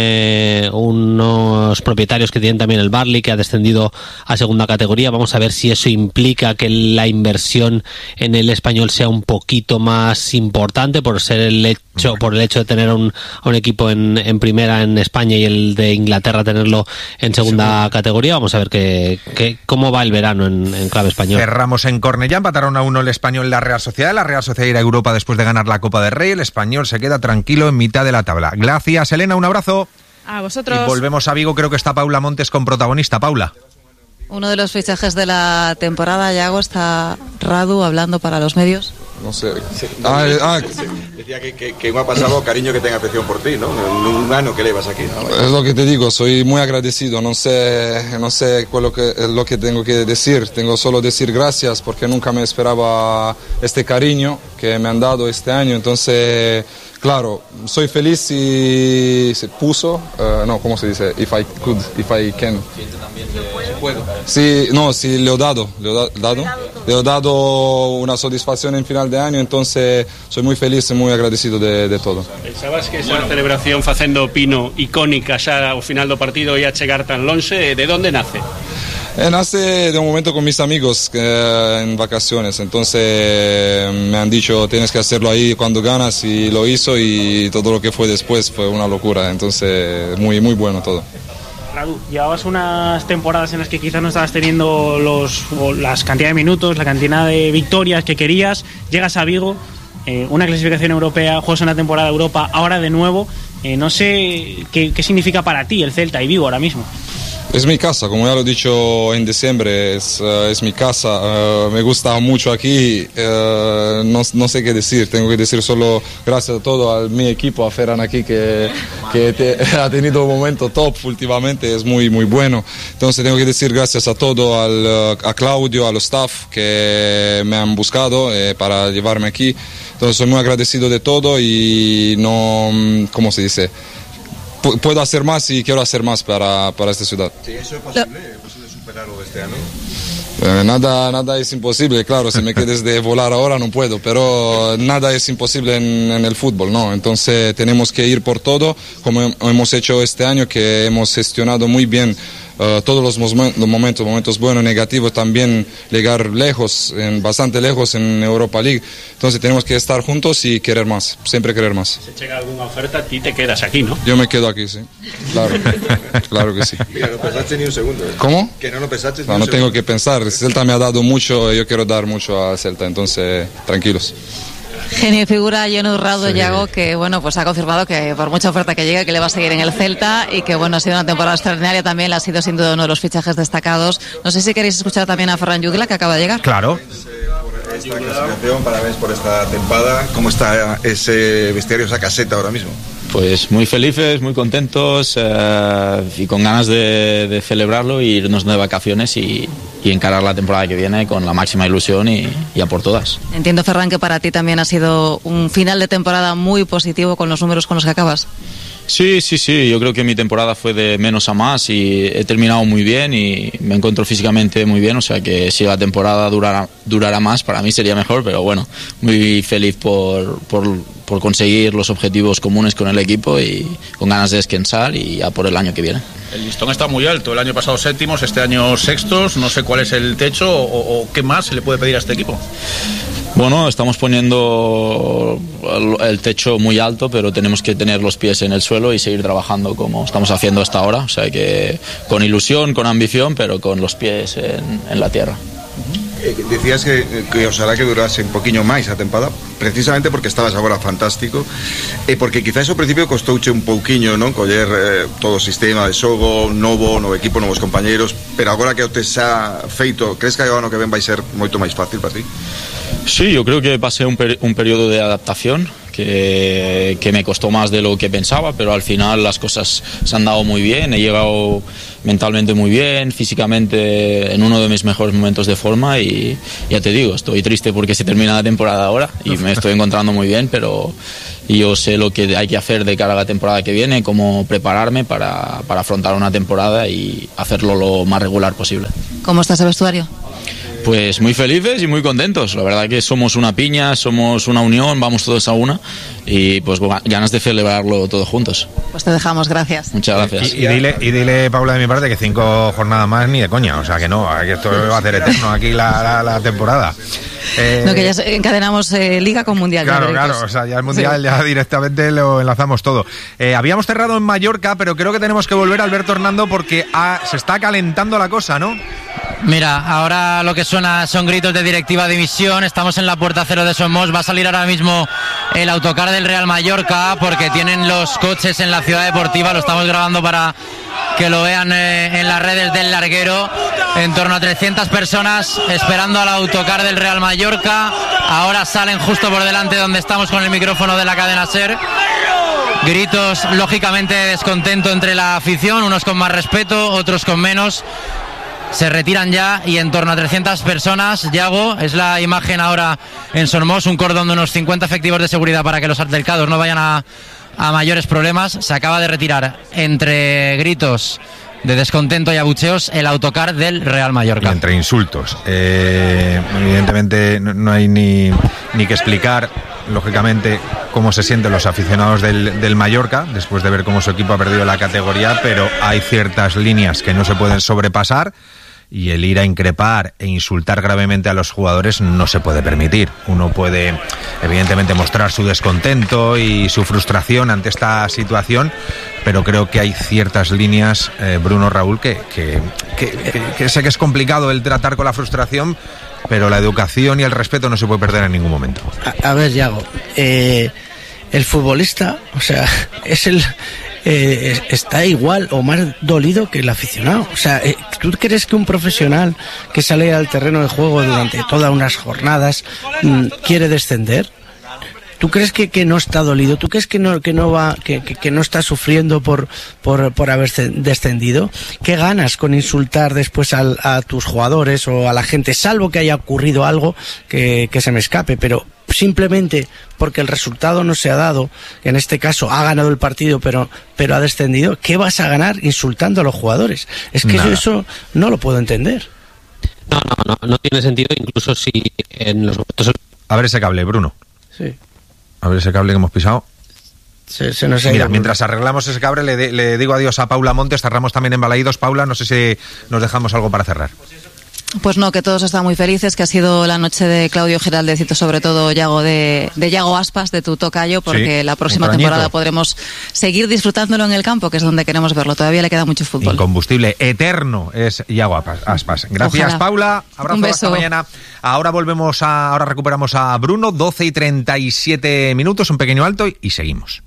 unos propietarios que tienen también el Barley, que ha descendido a segunda categoría. Vamos a ver si eso implica que la inversión en el Español sea un poquito más importante por el hecho de tener a un equipo en primera en España y el de Inglaterra tenerlo en segunda categoría. Vamos a ver cómo va el verano en clave español. Cerramos en Cornellá, empataron a 1 el Español y la Real Sociedad. La Real Sociedad irá a Europa después de ganar la Copa del Rey. El Español se queda tranquilo en mitad de la tabla. Gracias, Elena, un abrazo. A vosotros. Y volvemos a Vigo, creo que está Paula Montes con protagonista. Paula. Uno de los fichajes de la temporada, Yago, está Radu hablando para los medios. No sé. Decía que me ha pasado cariño que tenga afección por ti, ¿no? Un año que llevas aquí, ¿no? Es lo que te digo, soy muy agradecido. No sé lo que tengo que decir. Tengo solo decir gracias porque nunca me esperaba este cariño que me han dado este año. Entonces, claro, soy feliz si se puso, ¿cómo se dice? If I can. Sí, no, sí, le he dado una satisfacción en final de año, entonces soy muy feliz y muy agradecido de todo. Pensabas que esa celebración facendo Pino icónica xa ao final do partido ia chegar tan longe, de onde nace? Nace de un momento con mis amigos en vacaciones, entonces me han dicho tienes que hacerlo ahí cuando ganas y lo hizo y todo lo que fue después fue una locura, entonces muy, muy bueno todo. Radu, llevabas unas temporadas en las que quizás no estabas teniendo las cantidad de minutos, la cantidad de victorias que querías, llegas a Vigo, una clasificación europea, juegas una temporada de Europa, ahora de nuevo, no sé qué significa para ti el Celta y Vigo ahora mismo. Es mi casa, como ya lo he dicho en diciembre, es mi casa, me gusta mucho aquí, no sé qué decir, tengo que decir solo gracias a todo, a mi equipo, a Ferran aquí que ha tenido un momento top últimamente, es muy muy bueno, entonces tengo que decir gracias a todo, a Claudio, a los staff que me han buscado para llevarme aquí, entonces soy muy agradecido de todo y no, ¿cómo se dice? Puedo hacer más y quiero hacer más para esta ciudad. Sí, eso es posible superarlo este año. Nada es imposible, claro, si me quedes de volar ahora no puedo, pero nada es imposible en el fútbol, ¿no? Entonces tenemos que ir por todo, como hemos hecho este año, que hemos gestionado muy bien todos los momentos buenos, negativos, también llegar lejos, bastante lejos en Europa League. Entonces tenemos que estar juntos y querer más, siempre querer más. Si llega alguna oferta, a ti te quedas aquí, ¿no? Yo me quedo aquí, sí. Claro que sí. Mira, no pensaste ni un segundo. ¿Cómo? Que no lo pensaste ni un No segundo. tengo que pensar. Celta me ha dado mucho, yo quiero dar mucho a Celta, entonces tranquilos. Genio y figura Jon Radu, Yago, que bueno, pues ha confirmado que por mucha oferta que llegue, que le va a seguir en el Celta y que bueno, ha sido una temporada extraordinaria también, ha sido sin duda uno de los fichajes destacados. No sé si queréis escuchar también a Ferran Jugla, que acaba de llegar. Claro. Por esta clasificación, parabéns por esta temporada. ¿Cómo está ese vestuario, esa caseta ahora mismo? Pues muy felices, muy contentos y con ganas de celebrarlo e irnos de vacaciones y encarar la temporada que viene con la máxima ilusión y a por todas. Entiendo, Ferran, que para ti también ha sido un final de temporada muy positivo con los números con los que acabas. Sí, yo creo que mi temporada fue de menos a más y he terminado muy bien y me encuentro físicamente muy bien, o sea que si la temporada durara más, para mí sería mejor, pero bueno, muy feliz por conseguir los objetivos comunes con el equipo y con ganas de descansar y ya por el año que viene. El listón está muy alto, el año pasado séptimos, este año sextos, no sé cuál es el techo o qué más se le puede pedir a este equipo. Bueno, estamos poniendo el techo muy alto, pero tenemos que tener los pies en el suelo y seguir trabajando como estamos haciendo hasta ahora. O sea que con ilusión, con ambición, pero con los pies en la tierra. Decías que os hará que durase un poquinho máis a tempada, precisamente porque estabas agora fantástico, e porque quizá eso ao principio costouche un pouquiño, non, coller todo o sistema de xogo novo equipo, novos compañeiros, pero agora que o te xa feito, crees que o ano que ven vai ser moito máis fácil para ti? Sí, yo creo que pasé un periodo de adaptación que me costó más de lo que pensaba, pero al final las cosas se han dado muy bien, he llegado mentalmente muy bien, físicamente en uno de mis mejores momentos de forma y ya te digo, estoy triste porque se termina la temporada ahora y me estoy encontrando muy bien, pero yo sé lo que hay que hacer de cara a la temporada que viene, cómo prepararme para afrontar una temporada y hacerlo lo más regular posible. ¿Cómo está ese vestuario? Pues muy felices y muy contentos. La verdad que somos una piña, somos una unión, vamos todos a una y pues ganas de celebrarlo todos juntos. Pues te dejamos, gracias. Muchas gracias. Y dile, Paula, de mi parte, que 5 jornadas más ni de coña. O sea que no, que esto va a hacer eterno aquí la temporada. No, que ya encadenamos Liga con Mundial. Claro, o sea, ya el Mundial ya directamente lo enlazamos todo. Habíamos cerrado en Mallorca, pero creo que tenemos que volver, Alberto Hernando, porque se está calentando la cosa, ¿no? Mira, ahora lo que suena son gritos de directiva de dimisión. Estamos en la puerta 0 de Somos. Va a salir ahora mismo el autocar del Real Mallorca porque tienen los coches en la ciudad deportiva. Lo estamos grabando para que lo vean en las redes del larguero. En torno a 300 personas esperando al autocar del Real Mallorca. Ahora salen justo por delante donde estamos con el micrófono de la cadena SER. Gritos, lógicamente, de descontento entre la afición, unos con más respeto, otros con menos. Se retiran ya y en torno a 300 personas. Yago, es la imagen ahora en Somos, un cordón de unos 50 efectivos de seguridad para que los altercados no vayan a mayores problemas. Se acaba de retirar entre gritos de descontento y abucheos el autocar del Real Mallorca. Y entre insultos. Evidentemente no hay ni que explicar, lógicamente, cómo se sienten los aficionados del Mallorca después de ver cómo su equipo ha perdido la categoría, pero hay ciertas líneas que no se pueden sobrepasar y el ir a increpar e insultar gravemente a los jugadores no se puede permitir. Uno puede, evidentemente, mostrar su descontento y su frustración ante esta situación, pero creo que hay ciertas líneas, Bruno, Raúl, que sé que es complicado el tratar con la frustración, pero la educación y el respeto no se puede perder en ningún momento. A ver, Yago, el futbolista, o sea, está igual o más dolido que el aficionado. O sea, ¿tú crees que un profesional que sale al terreno de juego durante todas unas jornadas quiere descender? ¿Tú crees que no está dolido? ¿Tú crees que no está sufriendo por haber descendido? ¿Qué ganas con insultar después a tus jugadores o a la gente? Salvo que haya ocurrido algo que se me escape, pero simplemente porque el resultado no se ha dado, en este caso ha ganado el partido pero ha descendido, ¿qué vas a ganar insultando a los jugadores? Es que eso no lo puedo entender. No tiene sentido, incluso si en los momentos... A ver ese cable, Bruno. Sí. A ver ese cable que hemos pisado. Se nos ha Mira, ido. mientras arreglamos ese cable, le digo adiós a Paula Montes. Cerramos también en Balaídos. Paula, no sé si nos dejamos algo para cerrar. Pues no, que todos están muy felices, que ha sido la noche de Claudio Giraldez, sobre todo Yago, de Yago Aspas, de tu tocayo, porque la próxima temporada podremos seguir disfrutándolo en el campo, que es donde queremos verlo. Todavía le queda mucho fútbol. Incombustible, eterno es Yago Aspas. Gracias, ojalá. Paula. Abrazo, un beso. Hasta mañana. Ahora recuperamos a Bruno, 12:37, un pequeño alto y seguimos.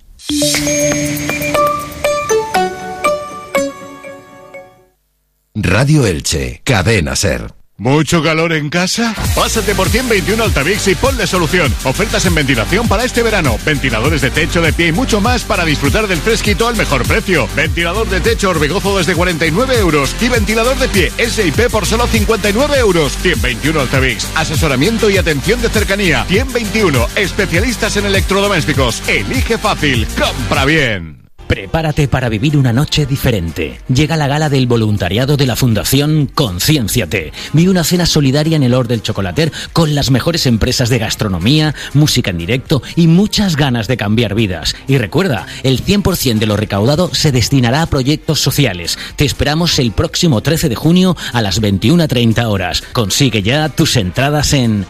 Radio Elche, Cadena SER. ¿Mucho calor en casa? Pásate por 121 Altavix y ponle solución. Ofertas en ventilación para este verano. Ventiladores de techo, de pie y mucho más para disfrutar del fresquito al mejor precio. Ventilador de techo Orbegozo desde 49 euros y ventilador de pie S&P por solo 59 euros. 121 Altavix. Asesoramiento y atención de cercanía. 121. Especialistas en electrodomésticos. Elige fácil. Compra bien. Prepárate para vivir una noche diferente. Llega la gala del voluntariado de la Fundación Conciénciate. Vive una cena solidaria en el Hort del Chocolater con las mejores empresas de gastronomía, música en directo y muchas ganas de cambiar vidas. Y recuerda, el 100% de lo recaudado se destinará a proyectos sociales. Te esperamos el próximo 13 de junio a las 21:30 horas. Consigue ya tus entradas en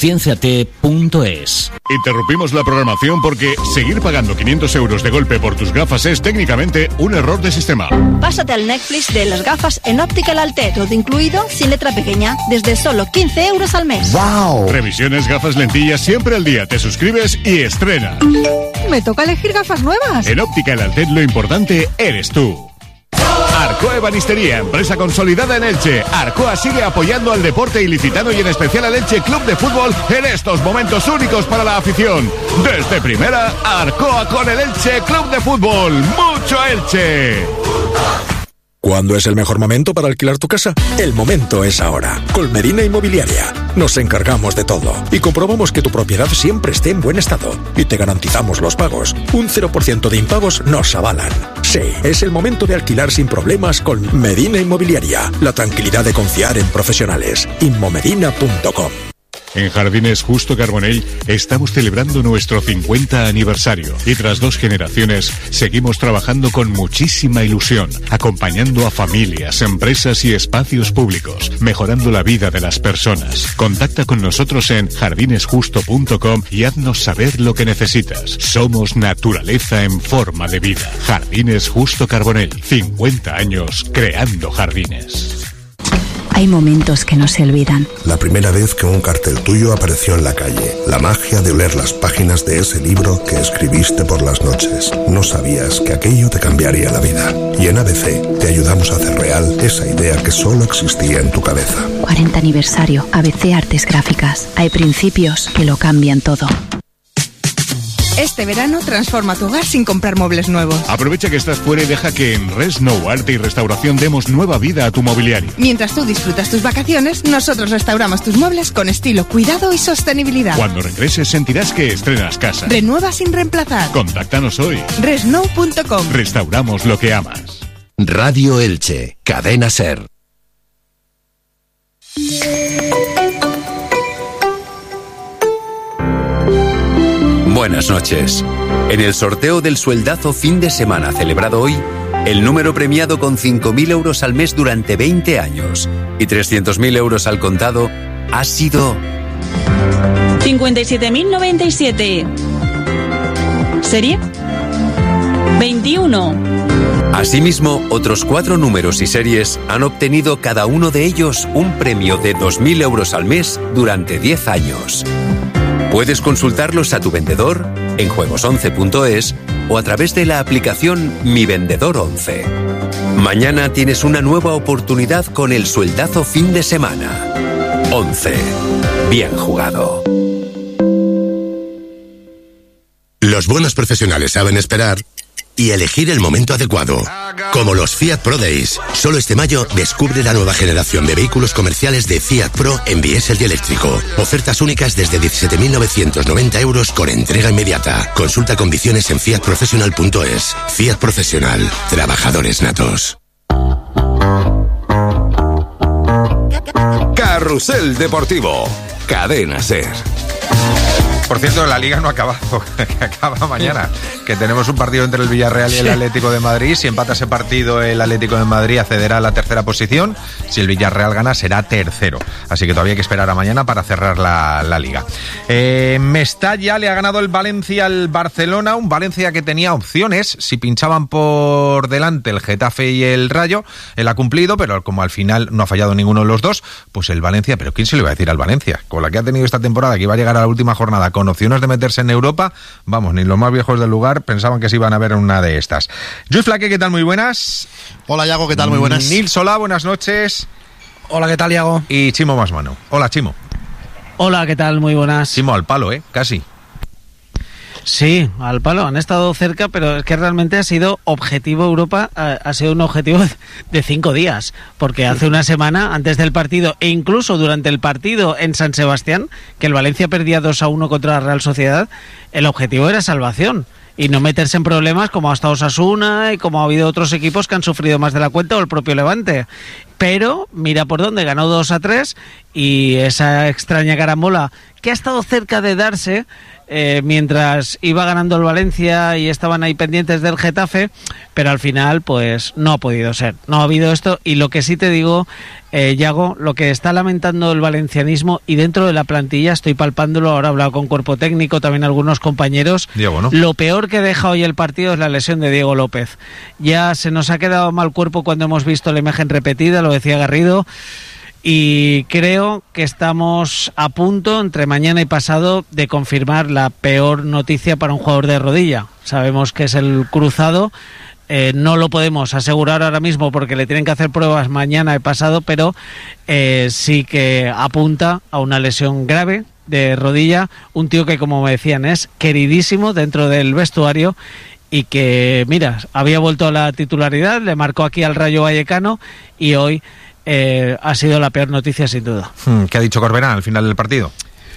concienciate.es. Interrumpimos la programación porque seguir pagando 500 euros de golpe por tus gafas es técnicamente un error de sistema. Pásate al Netflix de las gafas en Optical Altet, todo incluido, sin letra pequeña, desde solo 15 euros al mes. ¡Wow! Revisiones, gafas, lentillas, siempre al día. Te suscribes y estrenas. Me toca elegir gafas nuevas. En Optical Altet lo importante eres tú. Arcoa Ebanistería, empresa consolidada en Elche. Arcoa sigue apoyando al deporte ilicitano y en especial al Elche Club de Fútbol en estos momentos únicos para la afición. Desde primera, Arcoa con el Elche Club de Fútbol. ¡Mucho Elche! ¿Cuándo es el mejor momento para alquilar tu casa? El momento es ahora. Con Medina Inmobiliaria. Nos encargamos de todo y comprobamos que tu propiedad siempre esté en buen estado. Y te garantizamos los pagos. Un 0% de impagos nos avalan. Sí, es el momento de alquilar sin problemas con Medina Inmobiliaria. La tranquilidad de confiar en profesionales. Inmomedina.com. En Jardines Justo Carbonell estamos celebrando nuestro 50 aniversario y tras 2 generaciones seguimos trabajando con muchísima ilusión, acompañando a familias, empresas y espacios públicos, mejorando la vida de las personas. Contacta con nosotros en jardinesjusto.com y haznos saber lo que necesitas. Somos naturaleza en forma de vida. Jardines Justo Carbonell, 50 años creando jardines. Hay momentos que no se olvidan. La primera vez que un cartel tuyo apareció en la calle. La magia de oler las páginas de ese libro que escribiste por las noches. No sabías que aquello te cambiaría la vida. Y en ABC te ayudamos a hacer real esa idea que solo existía en tu cabeza. 40 aniversario. ABC Artes Gráficas. Hay principios que lo cambian todo. Este verano transforma tu hogar sin comprar muebles nuevos. Aprovecha que estás fuera y deja que en Resnow Arte y Restauración demos nueva vida a tu mobiliario. Mientras tú disfrutas tus vacaciones, nosotros restauramos tus muebles con estilo, cuidado y sostenibilidad. Cuando regreses sentirás que estrenas casa. Renueva sin reemplazar. Contáctanos hoy. Resnow.com. Restauramos lo que amas. Radio Elche, Cadena SER. Buenas noches. En el sorteo del sueldazo fin de semana celebrado hoy, el número premiado con 5.000 euros al mes durante 20 años y 300.000 euros al contado ha sido 57.097. Serie 21. Asimismo, otros 4 números y series han obtenido cada uno de ellos un premio de 2.000 euros al mes durante 10 años. Puedes consultarlos a tu vendedor en juegos11.es o a través de la aplicación Mi Vendedor 11. Mañana tienes una nueva oportunidad con el sueldazo fin de semana. 11. Bien jugado. Los buenos profesionales saben esperar y elegir el momento adecuado. Como los Fiat Pro Days. Solo este mayo descubre la nueva generación de vehículos comerciales de Fiat Pro en diésel y eléctrico. Ofertas únicas desde 17.990 euros con entrega inmediata. Consulta condiciones en fiatprofessional.es. Fiat Profesional. Trabajadores natos. Carrusel Deportivo. Cadena SER. Por cierto, la Liga no ha acabado, que acaba mañana, que tenemos un partido entre el Villarreal y el Atlético de Madrid. Si empata ese partido, el Atlético de Madrid accederá a la tercera posición. Si el Villarreal gana, será tercero. Así que todavía hay que esperar a mañana para cerrar la Liga. Mestalla le ha ganado el Valencia al Barcelona, un Valencia que tenía opciones. Si pinchaban por delante el Getafe y el Rayo, él ha cumplido, pero como al final no ha fallado ninguno de los dos, pues el Valencia, pero ¿quién se le va a decir al Valencia? Con la que ha tenido esta temporada, que iba a llegar a la última jornada con opciones de meterse en Europa, vamos, ni los más viejos del lugar pensaban que se iban a ver en una de estas. Luis Flaque, ¿qué tal? Muy buenas. Hola, Iago, ¿qué tal? Muy buenas. Nils Solá, buenas noches. Hola, ¿qué tal, Iago? Y Chimo Masmano. Hola, Chimo. Hola, ¿qué tal? Muy buenas. Chimo, al palo, casi. Sí, al palo, han estado cerca, pero es que realmente ha sido objetivo Europa, ha sido un objetivo de 5 días, porque hace una semana, antes del partido, e incluso durante el partido en San Sebastián, que el Valencia perdía 2-1 contra la Real Sociedad, el objetivo era salvación. y no meterse en problemas como ha estado Osasuna y como ha habido otros equipos que han sufrido más de la cuenta, o el propio Levante. Pero mira por dónde, ganó 2-3 y esa extraña carambola que ha estado cerca de darse mientras iba ganando el Valencia y estaban ahí pendientes del Getafe, pero al final pues no ha podido ser, no ha habido esto. Y lo que sí te digo, Yago, lo que está lamentando el valencianismo, y dentro de la plantilla estoy palpándolo, ahora he hablado con cuerpo técnico, también algunos compañeros, Diego, ¿no? Lo peor que deja hoy el partido es la lesión de Diego López. Ya se nos ha quedado mal cuerpo cuando hemos visto la imagen repetida, lo decía Garrido, y creo que estamos a punto, entre mañana y pasado, de confirmar la peor noticia para un jugador de rodilla. Sabemos que es el cruzado, no lo podemos asegurar ahora mismo porque le tienen que hacer pruebas mañana y pasado, pero sí que apunta a una lesión grave de rodilla. Un tío que, como me decían, es queridísimo dentro del vestuario y que, mira, había vuelto a la titularidad, le marcó aquí al Rayo Vallecano y hoy ha sido la peor noticia sin duda. ¿Qué ha dicho Corberán al final del partido?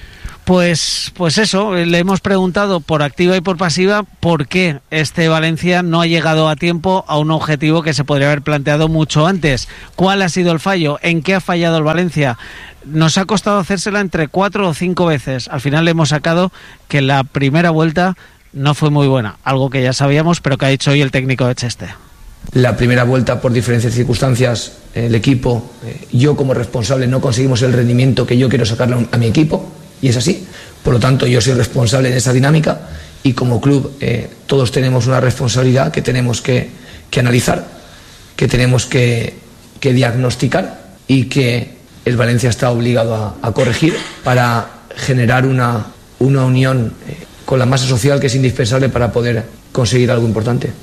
Pues eso, le hemos preguntado por activa y por pasiva por qué este Valencia no ha llegado a tiempo a un objetivo que se podría haber planteado mucho antes. ¿Cuál ha sido el fallo? ¿En qué ha fallado el Valencia? Nos ha costado hacérsela entre 4 o 5 veces. Al final le hemos sacado que la primera vuelta no fue muy buena, algo que ya sabíamos, pero que ha dicho hoy el técnico de Cheste. La primera vuelta, por diferentes circunstancias, el equipo, yo como responsable no conseguimos el rendimiento que yo quiero sacarle a mi equipo, y es así. Por lo tanto, yo soy responsable en esa dinámica y como club todos tenemos una responsabilidad que tenemos que analizar, que tenemos que diagnosticar y que el Valencia está obligado a corregir para generar una unión con la masa social que es indispensable para poder conseguir algo importante.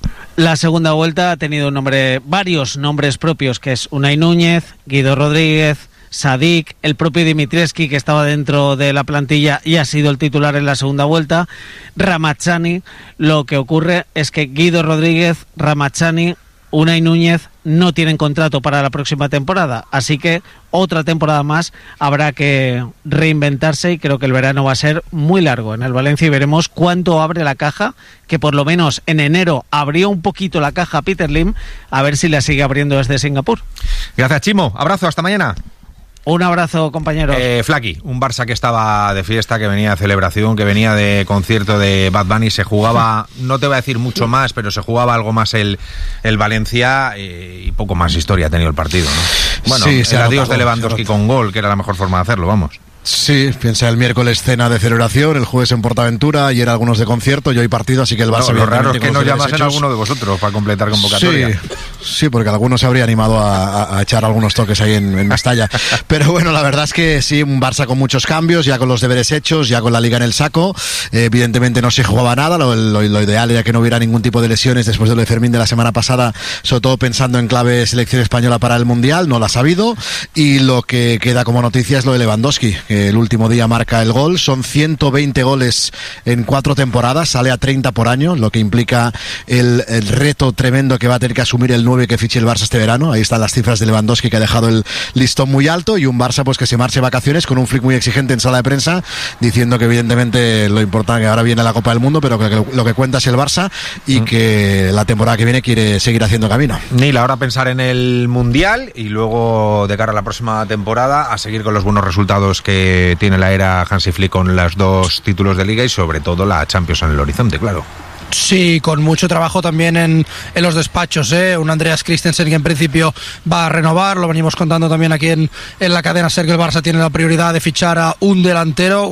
La segunda vuelta ha tenido varios nombres propios, que es Unai Núñez, Guido Rodríguez, Sadik, el propio Dimitrievski, que estaba dentro de la plantilla y ha sido el titular en la segunda vuelta, Ramazani. Lo que ocurre es que Guido Rodríguez, Ramazani, Unai Núñez no tienen contrato para la próxima temporada, así que otra temporada más habrá que reinventarse y creo que el verano va a ser muy largo en el Valencia y veremos cuánto abre la caja, que por lo menos en enero abrió un poquito la caja Peter Lim, a ver si la sigue abriendo desde Singapur. Gracias, Chimo, abrazo, hasta mañana. Un abrazo, compañeros. Flaki, un Barça que estaba de fiesta, que venía de celebración, que venía de concierto de Bad Bunny, se jugaba, no te voy a decir mucho más, pero se jugaba algo más el Valencia y poco más historia ha tenido el partido, ¿no? Bueno, sí, el adiós de Lewandowski con gol, que era la mejor forma de hacerlo, vamos. Sí, piensa el miércoles cena de celebración, el jueves en Portaventura, ayer algunos de concierto y hoy partido, así que el Barça... Lo raro es que no llamasen a alguno de vosotros para completar convocatoria. Sí, porque algunos se habría animado a echar algunos toques ahí en Mestalla. Pero bueno, la verdad es que sí, un Barça con muchos cambios, ya con los deberes hechos, ya con la Liga en el saco. Evidentemente no se jugaba nada, lo ideal era que no hubiera ningún tipo de lesiones después de lo de Fermín de la semana pasada, sobre todo pensando en clave selección española para el Mundial, no la ha sabido. Y lo que queda como noticia es lo de Lewandowski, el último día marca el gol, son 120 goles en 4 temporadas, sale a 30 por año, lo que implica el reto tremendo que va a tener que asumir el 9 que fiche el Barça este verano. Ahí están las cifras de Lewandowski, que ha dejado el listón muy alto, y un Barça pues que se marche de vacaciones con un Flick muy exigente en sala de prensa, diciendo que evidentemente lo importante que ahora viene la Copa del Mundo, pero que lo que cuenta es el Barça y que la temporada que viene quiere seguir haciendo camino. Nil, ahora pensar en el Mundial y luego de cara a la próxima temporada a seguir con los buenos resultados que tiene la era Hansi Flick con los 2 títulos de Liga y sobre todo la Champions en el horizonte, claro. Sí, con mucho trabajo también en los despachos, un Andreas Christensen que en principio va a renovar, lo venimos contando también aquí en la cadena SER, que el Barça tiene la prioridad de fichar a un delantero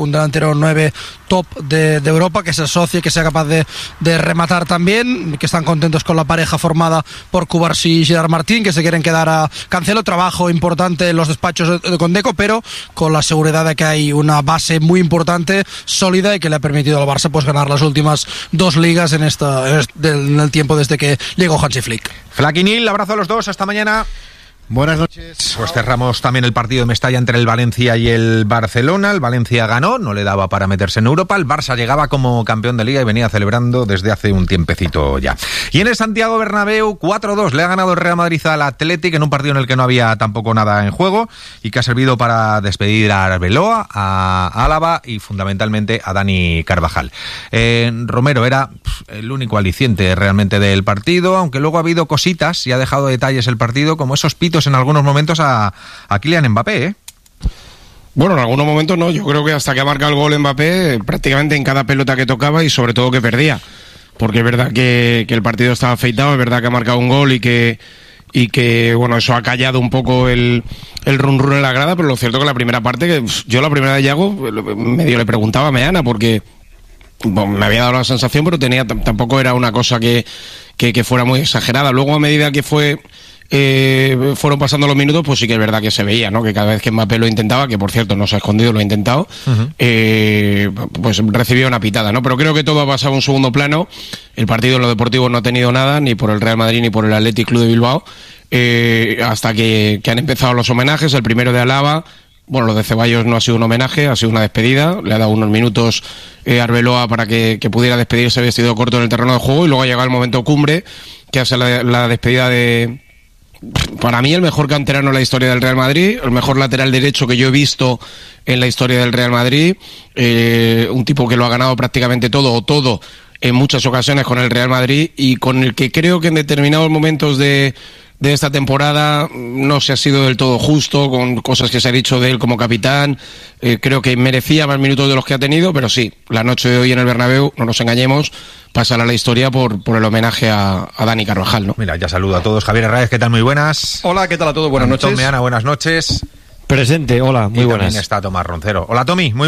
9 top de Europa, que se asocie, que sea capaz de rematar también, que están contentos con la pareja formada por Cubarsí y Gerard Martín, que se quieren quedar a Cancelo. Trabajo importante en los despachos con Deco, pero con la seguridad de que hay una base muy importante, sólida, y que le ha permitido al Barça pues ganar las últimas 2 ligas en el tiempo desde que llegó Hansi Flick. Flaky, Nil, abrazo a los dos, hasta mañana. Buenas noches. Pues cerramos también el partido de Mestalla entre el Valencia y el Barcelona. El Valencia ganó, no le daba para meterse en Europa. El Barça llegaba como campeón de Liga y venía celebrando desde hace un tiempecito ya. Y en el Santiago Bernabéu, 4-2 le ha ganado el Real Madrid al Athletic en un partido en el que no había tampoco nada en juego y que ha servido para despedir a Arbeloa, a Álava y fundamentalmente a Dani Carvajal. Romero era el único aliciente realmente del partido, aunque luego ha habido cositas y ha dejado detalles el partido, como esos pitos en algunos momentos a Kylian Mbappé, ¿eh? Bueno, en algunos momentos no, yo creo que hasta que ha marcado el gol Mbappé, prácticamente en cada pelota que tocaba y sobre todo que perdía, porque es verdad que el partido estaba afeitado, es verdad que ha marcado un gol y que bueno, eso ha callado un poco el run run en la grada, pero lo cierto que la primera parte, que yo la primera de Yago medio le preguntaba a Meana, porque me había dado la sensación, pero tampoco era una cosa que fuera muy exagerada. Luego, a medida que fueron pasando los minutos, pues sí que es verdad que se veía, ¿no? Que cada vez que Mbappé lo intentaba, que por cierto no se ha escondido, lo ha intentado, pues recibía una pitada, ¿no? Pero creo que todo ha pasado a un segundo plano. El partido en lo deportivo no ha tenido nada, ni por el Real Madrid ni por el Athletic Club de Bilbao, hasta que han empezado los homenajes. El primero de Álava. Bueno, lo de Ceballos no ha sido un homenaje, ha sido una despedida. Le ha dado unos minutos a Arbeloa para que pudiera despedirse vestido corto en el terreno de juego, y luego ha llegado el momento cumbre, que hace la despedida de, para mí, el mejor canterano en la historia del Real Madrid, el mejor lateral derecho que yo he visto en la historia del Real Madrid, un tipo que lo ha ganado prácticamente todo en muchas ocasiones con el Real Madrid, y con el que creo que en determinados momentos de esta temporada no se ha sido del todo justo, con cosas que se ha dicho de él como capitán. Creo que merecía más minutos de los que ha tenido, pero sí, la noche de hoy en el Bernabéu, no nos engañemos, pasará a la historia por el homenaje a Dani Carvajal, ¿no? Mira, ya saludo a todos. Javier Herráez, ¿qué tal? Muy buenas. Hola, ¿qué tal a todos? Buenas noches. Meana, buenas noches. Presente, hola, muy buenas. También está Tomás Roncero. Hola, Tommy, muy